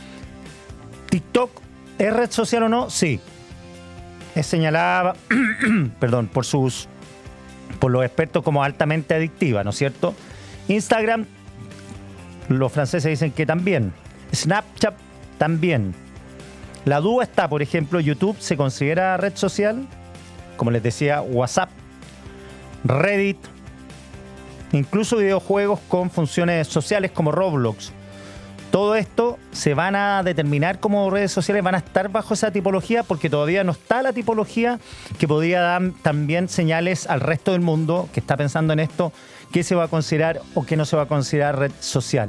¿TikTok es red social o no? Sí. Es señalada, perdón, por sus, por los expertos como altamente adictiva, ¿no es cierto? Instagram, los franceses dicen que también. Snapchat también. La duda está, por ejemplo, YouTube se considera red social, como les decía, WhatsApp, Reddit, incluso videojuegos con funciones sociales como Roblox. Todo esto se van a determinar como redes sociales, van a estar bajo esa tipología porque todavía no está la tipología que podría dar también señales al resto del mundo que está pensando en esto, qué se va a considerar o qué no se va a considerar red social.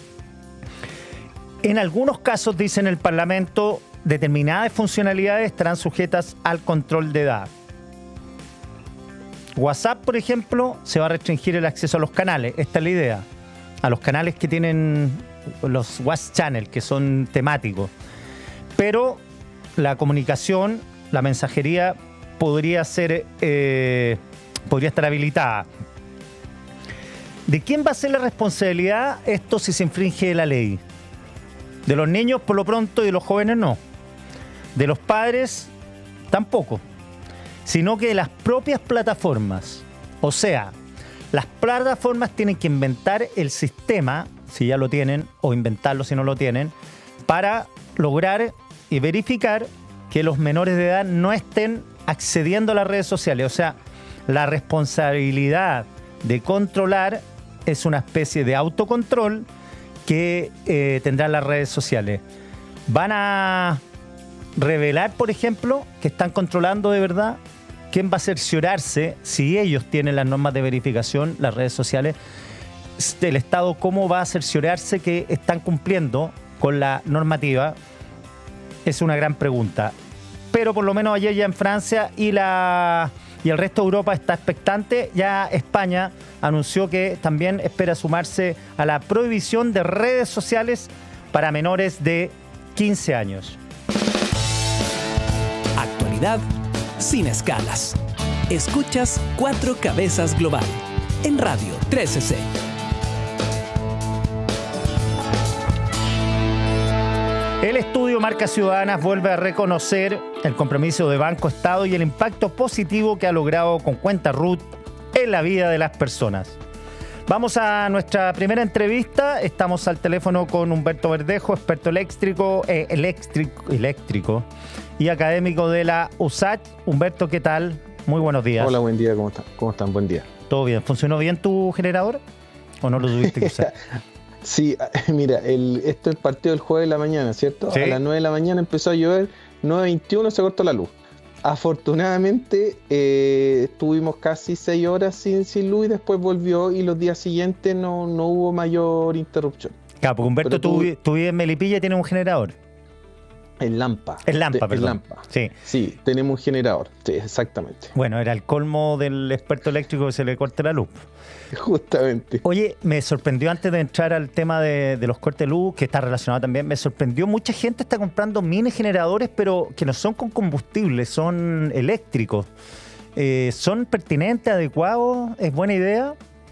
En algunos casos, dice en el Parlamento, determinadas funcionalidades estarán sujetas al control de edad. WhatsApp, por ejemplo, se va a restringir el acceso a los canales. Esta es la idea. A los canales que tienen los WhatsApp Channel, que son temáticos. Pero la comunicación, la mensajería, podría ser, eh, podría estar habilitada. ¿De quién va a ser la responsabilidad esto si se infringe la ley? De los niños, por lo pronto, y de los jóvenes, no. De los padres, tampoco. Sino que de las propias plataformas. O sea, las plataformas tienen que inventar el sistema, si ya lo tienen, o inventarlo si no lo tienen, para lograr y verificar que los menores de edad no estén accediendo a las redes sociales. O sea, la responsabilidad de controlar es una especie de autocontrol que eh, tendrán las redes sociales. Van a revelar, por ejemplo, que están controlando de verdad. ¿Quién va a cerciorarse si ellos tienen las normas de verificación, las redes sociales? El Estado, ¿cómo va a cerciorarse que están cumpliendo con la normativa? Es una gran pregunta. Pero por lo menos ayer ya en Francia y, la, y el resto de Europa está expectante. Ya España anunció que también espera sumarse a la prohibición de redes sociales para menores de quince años. Actualidad sin escalas. Escuchas Cuatro Cabezas Global en Radio trece C. El estudio Marcas Ciudadanas vuelve a reconocer el compromiso de Banco Estado y el impacto positivo que ha logrado con Cuenta R U T en la vida de las personas. Vamos a nuestra primera entrevista. Estamos al teléfono con Humberto Verdejo, experto eléctrico, eh, eléctrico, eléctrico y académico de la U S A C. Humberto, ¿qué tal? Muy buenos días. Hola, buen día. ¿Cómo están? ¿Cómo están? Buen día. ¿Todo bien? ¿Funcionó bien tu generador o no lo tuviste que usar? Sí, mira, el, esto es partido del jueves de la mañana, ¿cierto? ¿Sí? A las nueve de la mañana empezó a llover, nueve veintiuno se cortó la luz. Afortunadamente eh, estuvimos casi seis horas sin, sin luz y después volvió y los días siguientes no, no hubo mayor interrupción. Claro, porque Humberto, tú, tú, tú vives en Melipilla y tienes un generador. En Lampa. En Lampa, perdón. En Lampa. Sí. Sí, tenemos un generador, sí, exactamente. Bueno, era el colmo del experto eléctrico que se le corte la luz. Justamente. Oye, me sorprendió antes de entrar al tema de, de los cortes de luz, que está relacionado también, me sorprendió, mucha gente está comprando mini generadores, pero que no son con combustible, son eléctricos. Eh, ¿Son pertinentes, adecuados? ¿Es buena idea?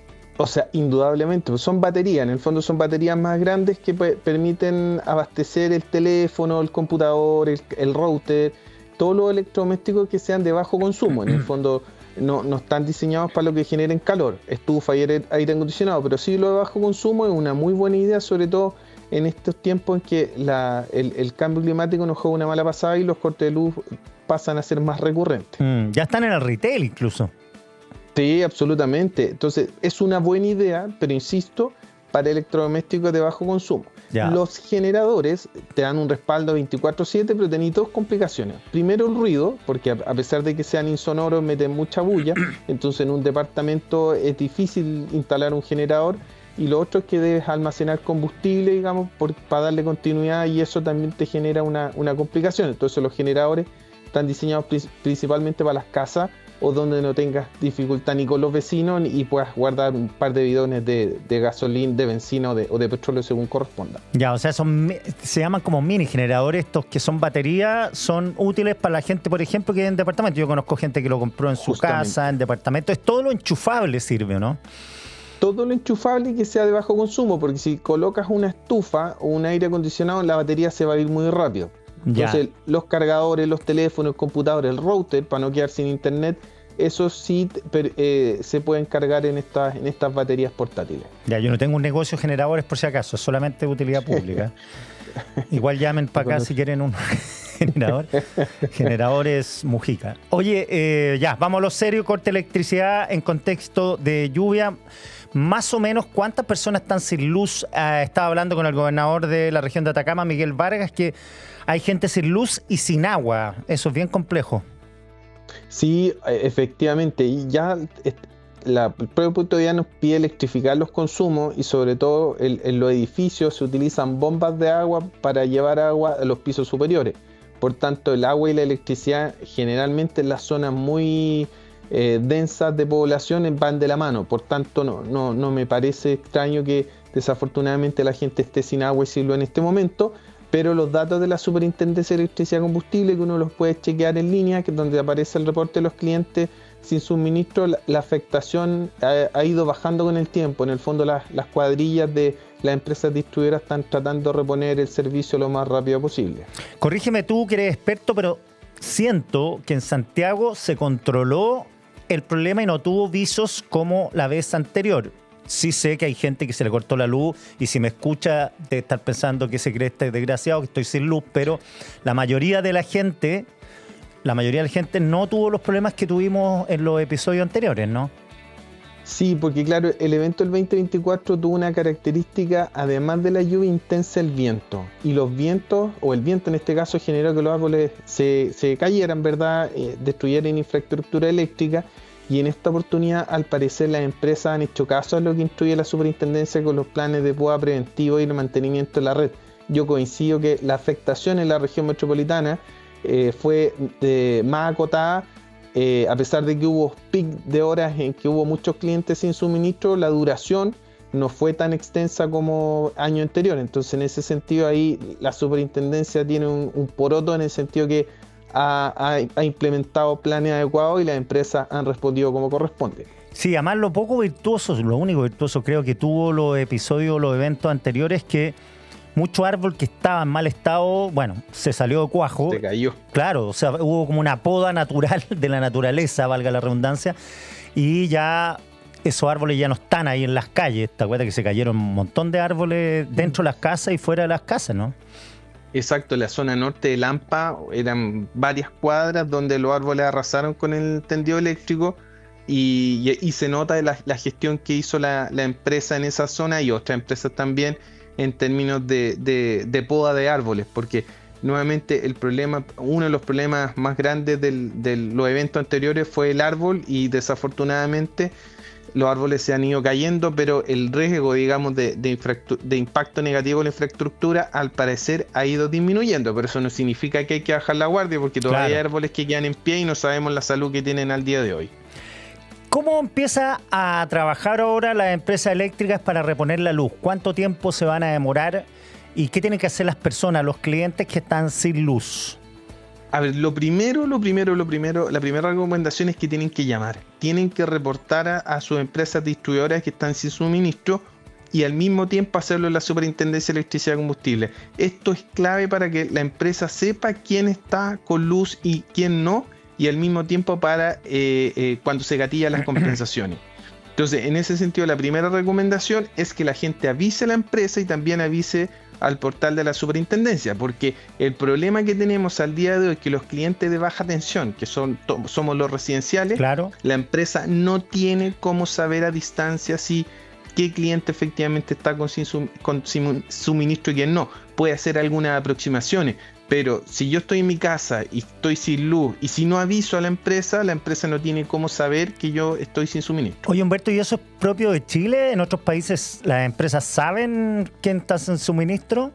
O sea, indudablemente, pues son baterías, en el fondo son baterías más grandes que pe- permiten abastecer el teléfono, el computador, el, el router, todos los electrodomésticos que sean de bajo consumo. En el fondo no, no están diseñados para lo que generen calor, estufa y aire, aire acondicionado, pero sí lo de bajo consumo es una muy buena idea, sobre todo en estos tiempos en que la, el, el cambio climático nos juega una mala pasada y los cortes de luz pasan a ser más recurrentes. Mm, ya están en el retail incluso. Sí, absolutamente. Entonces, es una buena idea, pero insisto, para electrodomésticos de bajo consumo. Ya. Los generadores te dan un respaldo veinticuatro siete, pero tenéis dos complicaciones. Primero, el ruido, porque a pesar de que sean insonoros, meten mucha bulla. Entonces, en un departamento es difícil instalar un generador. Y lo otro es que debes almacenar combustible, digamos, por, para darle continuidad, y eso también te genera una, una complicación. Entonces, los generadores están diseñados pri- principalmente para las casas, o donde no tengas dificultad ni con los vecinos y puedas guardar un par de bidones de, de gasolina, de benzina o de, o de petróleo según corresponda. Ya, o sea, son se llaman como mini generadores, estos que son baterías, son útiles para la gente, por ejemplo, que vive en departamento. Yo conozco gente que lo compró en su Justamente. casa, en departamento. Es todo lo enchufable sirve, ¿no? Todo lo enchufable y que sea de bajo consumo, porque si colocas una estufa o un aire acondicionado, la batería se va a ir muy rápido. Entonces, ya. Los cargadores, los teléfonos, el computador, el router, para no quedar sin internet, eso sí eh, se pueden cargar en estas, en estas baterías portátiles. Ya, yo no tengo un negocio de generadores por si acaso, solamente de utilidad pública. Igual llamen para acá si quieren un generador. Generadores Mujica. Oye, eh, ya, vamos a lo serio, corte de electricidad en contexto de lluvia. Más o menos, ¿cuántas personas están sin luz? Eh, estaba hablando con el gobernador de la región de Atacama, Miguel Vargas, que hay gente sin luz y sin agua. Eso es bien complejo. Sí, efectivamente. Y ya la, el propio punto de vista nos pide electrificar los consumos y sobre todo en, en los edificios se utilizan bombas de agua para llevar agua a los pisos superiores. Por tanto, el agua y la electricidad generalmente en las zonas muy eh, densas de población van de la mano. Por tanto, no, no, no me parece extraño que desafortunadamente la gente esté sin agua y sin luz en este momento. Pero los datos de la Superintendencia de Electricidad y Combustible, que uno los puede chequear en línea, que es donde aparece el reporte de los clientes sin suministro, la, la afectación ha, ha ido bajando con el tiempo. En el fondo, las, las cuadrillas de las empresas distribuidoras están tratando de reponer el servicio lo más rápido posible. Corrígeme tú, que eres experto, pero siento que en Santiago se controló el problema y no tuvo visos como la vez anterior. Sí sé que hay gente que se le cortó la luz y si me escucha de estar pensando que se cree este desgraciado, que estoy sin luz, pero la mayoría de la gente, la mayoría de la gente no tuvo los problemas que tuvimos en los episodios anteriores, ¿no? Sí, porque claro, el evento del veinte veinticuatro tuvo una característica, además de la lluvia intensa, el viento. Y los vientos, o el viento en este caso, generó que los árboles se, se cayeran, ¿verdad? Eh, destruyeran infraestructura eléctrica. Y en esta oportunidad, al parecer, las empresas han hecho caso a lo que instruye la superintendencia con los planes de poda preventivo y el mantenimiento de la red. Yo coincido que la afectación en la región metropolitana eh, fue de, más acotada, eh, a pesar de que hubo pic de horas en que hubo muchos clientes sin suministro, la duración no fue tan extensa como año anterior. Entonces, en ese sentido, ahí la superintendencia tiene un, un poroto en el sentido que Ha, ha, ha implementado planes adecuados y las empresas han respondido como corresponde. Sí, además lo poco virtuoso, lo único virtuoso creo que tuvo los episodios, los eventos anteriores, que mucho árbol que estaba en mal estado, bueno, se salió de cuajo. Se cayó. Claro, o sea, hubo como una poda natural de la naturaleza, valga la redundancia, y ya esos árboles ya no están ahí en las calles. ¿Te acuerdas que se cayeron un montón de árboles dentro de las casas y fuera de las casas, no? Exacto, en la zona norte de Lampa eran varias cuadras donde los árboles arrasaron con el tendido eléctrico y, y, y se nota la, la gestión que hizo la, la empresa en esa zona y otras empresas también en términos de, de, de poda de árboles, porque nuevamente el problema, uno de los problemas más grandes del, de los eventos anteriores fue el árbol y desafortunadamente los árboles se han ido cayendo, pero el riesgo, digamos, de, de, de impacto negativo en la infraestructura, al parecer ha ido disminuyendo, pero eso no significa que hay que bajar la guardia, porque todavía claro. hay árboles que quedan en pie y no sabemos la salud que tienen al día de hoy. ¿Cómo empieza a trabajar ahora las empresas eléctricas para reponer la luz? ¿Cuánto tiempo se van a demorar? ¿Y qué tienen que hacer las personas, los clientes que están sin luz? A ver, lo primero, lo primero, lo primero, la primera recomendación es que tienen que llamar. Tienen que reportar a, a sus empresas distribuidoras que están sin suministro y al mismo tiempo hacerlo en la Superintendencia de Electricidad y Combustible. Esto es clave para que la empresa sepa quién está con luz y quién no, y al mismo tiempo para eh, eh, cuando se gatillan las compensaciones. Entonces, en ese sentido, la primera recomendación es que la gente avise a la empresa y también avise al portal de la superintendencia, porque el problema que tenemos al día de hoy es que los clientes de baja tensión, que son somos los residenciales, claro. la empresa no tiene cómo saber a distancia si qué cliente efectivamente está con, sin, con sin suministro y quién no. Puede hacer algunas aproximaciones, pero si yo estoy en mi casa y estoy sin luz y si no aviso a la empresa, la empresa no tiene cómo saber que yo estoy sin suministro. Oye, Humberto, ¿y eso es propio de Chile? ¿En otros países las empresas saben quién está sin suministro?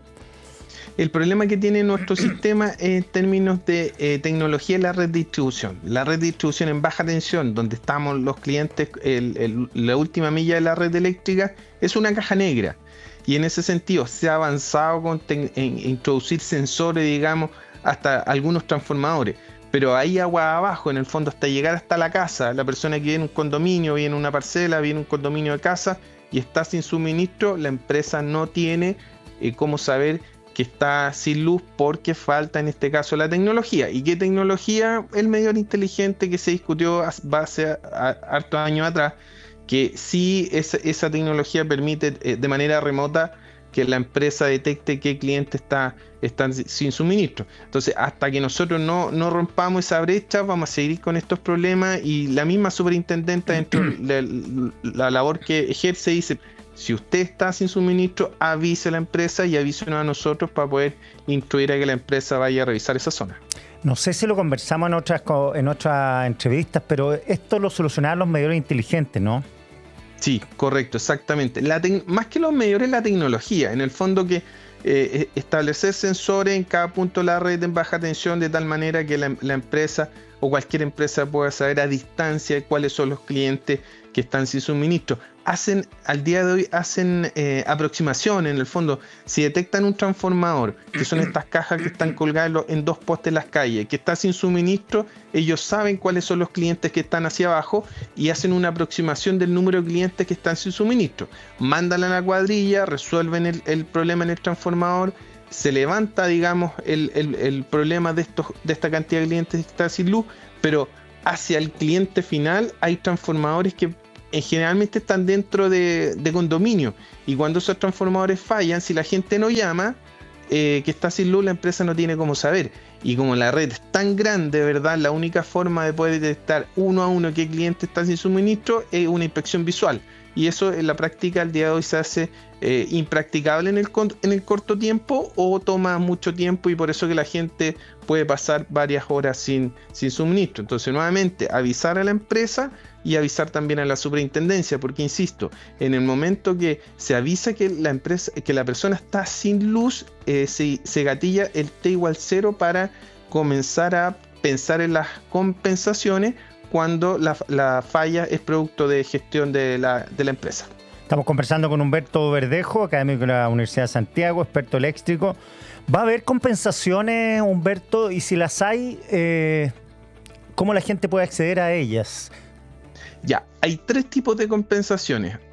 El problema que tiene nuestro sistema es en términos de eh, tecnología en la red de distribución. La red de distribución en baja tensión, donde estamos los clientes, el, el, la última milla de la red eléctrica, es una caja negra. Y en ese sentido se ha avanzado con en, en introducir sensores, digamos, hasta algunos transformadores. Pero ahí agua abajo, en el fondo, hasta llegar hasta la casa, la persona que vive en un condominio, vive en una parcela, vive en un condominio de casa y está sin suministro, la empresa no tiene eh, cómo saber que está sin luz porque falta en este caso la tecnología. ¿Y qué tecnología? El medidor inteligente que se discutió hace hartos años atrás, que sí esa, esa tecnología permite eh, de manera remota que la empresa detecte qué cliente está, está sin suministro. Entonces, hasta que nosotros no, no rompamos esa brecha, vamos a seguir con estos problemas y la misma superintendente dentro de la, la labor que ejerce dice, si usted está sin suministro, avise a la empresa y avísenos a nosotros para poder instruir a que la empresa vaya a revisar esa zona. No sé si lo conversamos en otras, en otras entrevistas, pero esto lo solucionaban los medidores inteligentes, ¿no? Sí, correcto, exactamente. La te- más que los medidores, la tecnología. En el fondo que eh, establecer sensores en cada punto de la red en baja tensión de tal manera que la, la empresa o cualquier empresa pueda saber a distancia cuáles son los clientes que están sin suministro. Hacen, al día de hoy, hacen eh, aproximaciones, en el fondo, si detectan un transformador, que son estas cajas que están colgadas en dos postes en las calles, que está sin suministro, ellos saben cuáles son los clientes que están hacia abajo y hacen una aproximación del número de clientes que están sin suministro. Mandan a la cuadrilla, resuelven el, el problema en el transformador, se levanta, digamos, el, el, el problema de, estos, de esta cantidad de clientes que están sin luz, pero hacia el cliente final hay transformadores que eh, generalmente están dentro de, de condominio, y cuando esos transformadores fallan, si la gente no llama eh, que está sin luz, la empresa no tiene cómo saber, y como la red es tan grande, ¿verdad? La única forma de poder detectar uno a uno qué cliente está sin suministro es una inspección visual, y eso en la práctica al día de hoy se hace eh, impracticable en el, en el corto tiempo o toma mucho tiempo, y por eso que la gente puede pasar varias horas sin, sin suministro. Entonces, nuevamente, avisar a la empresa y avisar también a la superintendencia, porque insisto, en el momento que se avisa que la empresa, que la persona está sin luz, eh, se, se gatilla el T igual cero para comenzar a pensar en las compensaciones cuando la, la falla es producto de gestión de la, de la empresa. Estamos conversando con Humberto Verdejo, académico de la Universidad de Santiago, experto eléctrico. ¿Va a haber compensaciones, Humberto? Y si las hay, eh, ¿cómo la gente puede acceder a ellas? Ya, hay tres tipos de compensaciones.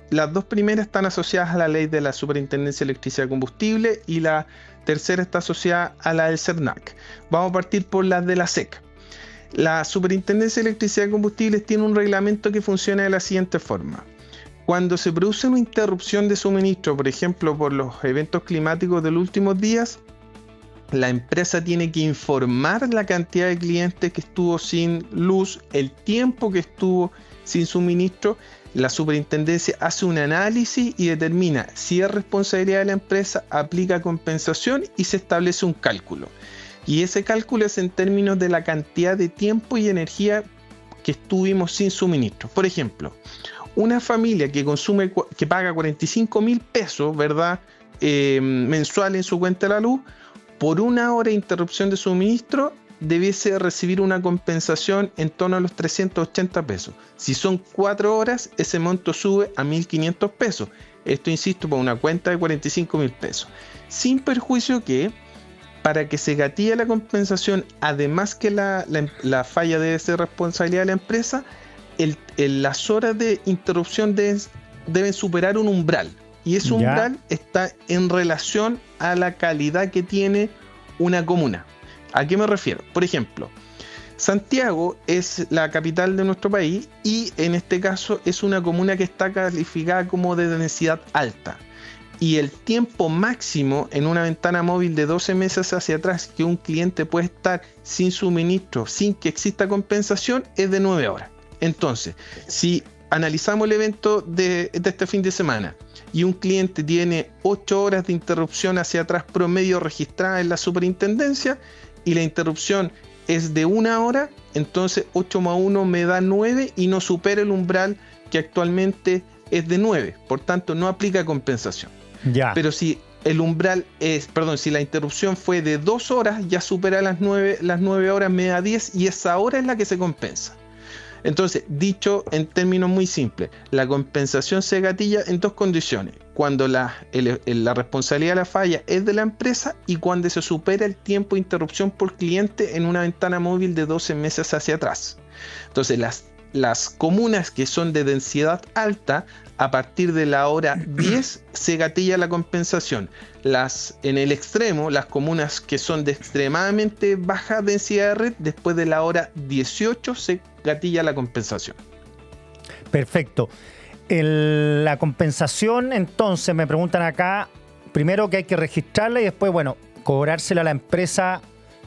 las dos primeras están asociadas a la ley de la Superintendencia de Electricidad y Combustible y la tercera está asociada a la del CERNAC. Vamos a partir por las de la SEC. La Superintendencia de Electricidad y Combustibles tiene un reglamento que funciona de la siguiente forma. Cuando se produce una interrupción de suministro, por ejemplo, por los eventos climáticos de los últimos días, la empresa tiene que informar la cantidad de clientes que estuvo sin luz, el tiempo que estuvo sin suministro. La superintendencia hace un análisis y determina si es responsabilidad de la empresa, aplica compensación y se establece un cálculo. Y ese cálculo es en términos de la cantidad de tiempo y energía que estuvimos sin suministro. Por ejemplo, una familia que consume, que paga cuarenta y cinco mil pesos, ¿verdad? Eh, mensual en su cuenta de la luz, por una hora de interrupción de suministro debiese recibir una compensación en torno a los trescientos ochenta pesos. Si son cuatro horas, ese monto sube a mil quinientos pesos. Esto, insisto, por una cuenta de cuarenta y cinco mil pesos. Sin perjuicio que, para que se gatille la compensación, además que la, la, la falla debe ser responsabilidad de la empresa, el, el, las horas de interrupción deben, deben superar un umbral. Y ese umbral ya está en relación a la calidad que tiene una comuna. ¿A qué me refiero? Por ejemplo, Santiago es la capital de nuestro país y en este caso es una comuna que está calificada como de densidad alta. Y el tiempo máximo en una ventana móvil de doce meses hacia atrás que un cliente puede estar sin suministro, sin que exista compensación, es de nueve horas. Entonces, si analizamos el evento de, de este fin de semana y un cliente tiene ocho horas de interrupción hacia atrás promedio registrada en la superintendencia y la interrupción es de una hora, entonces ocho más uno me da nueve y no supera el umbral que actualmente es de nueve, por tanto no aplica compensación. Ya. Pero si el umbral es, perdón, si la interrupción fue de dos horas, ya supera las nueve, las nueve horas, me da diez y esa hora es la que se compensa. Entonces, dicho en términos muy simples, la compensación se gatilla en dos condiciones: cuando la, el, el, la responsabilidad de la falla es de la empresa y cuando se supera el tiempo de interrupción por cliente en una ventana móvil de doce meses hacia atrás. Entonces, las, las comunas que son de densidad alta, a partir de la hora diez se gatilla la compensación. Las, en el extremo, las comunas que son de extremadamente baja densidad de red, después de la hora dieciocho se gatilla la compensación. Perfecto. El, la compensación, entonces, me preguntan acá, primero que hay que registrarla y después, bueno, cobrársela a la empresa,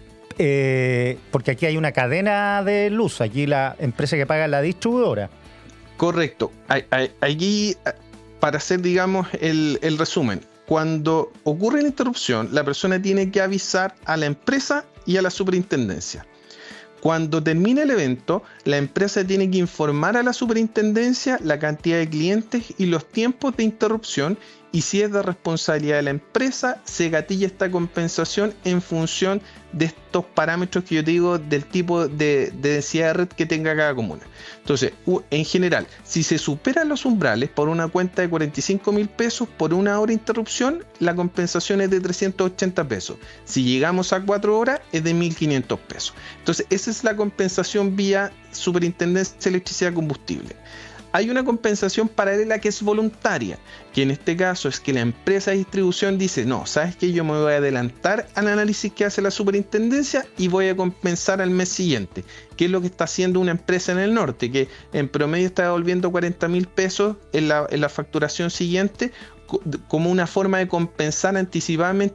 eh, porque aquí hay una cadena de luz, aquí la empresa que paga es la distribuidora. Correcto. Allí, para hacer, digamos, el, el resumen, cuando ocurre la interrupción, la persona tiene que avisar a la empresa y a la superintendencia. Cuando termine el evento, la empresa tiene que informar a la superintendencia la cantidad de clientes y los tiempos de interrupción, y si es de responsabilidad de la empresa, se gatilla esta compensación en función de estos parámetros que yo te digo del tipo de, de densidad de red que tenga cada comuna. Entonces, en general, si se superan los umbrales por una cuenta de cuarenta y cinco mil pesos por una hora de interrupción, la compensación es de trescientos ochenta pesos. Si llegamos a cuatro horas, es de mil quinientos pesos. Entonces, esa es la compensación vía Superintendencia de Electricidad y Combustible. Hay una compensación paralela que es voluntaria, que en este caso es que la empresa de distribución dice: no, ¿sabes qué? Yo me voy a adelantar al análisis que hace la superintendencia y voy a compensar al mes siguiente, que es lo que está haciendo una empresa en el norte, que en promedio está devolviendo cuarenta mil pesos en la, en la facturación siguiente, como una forma de compensar anticipadamente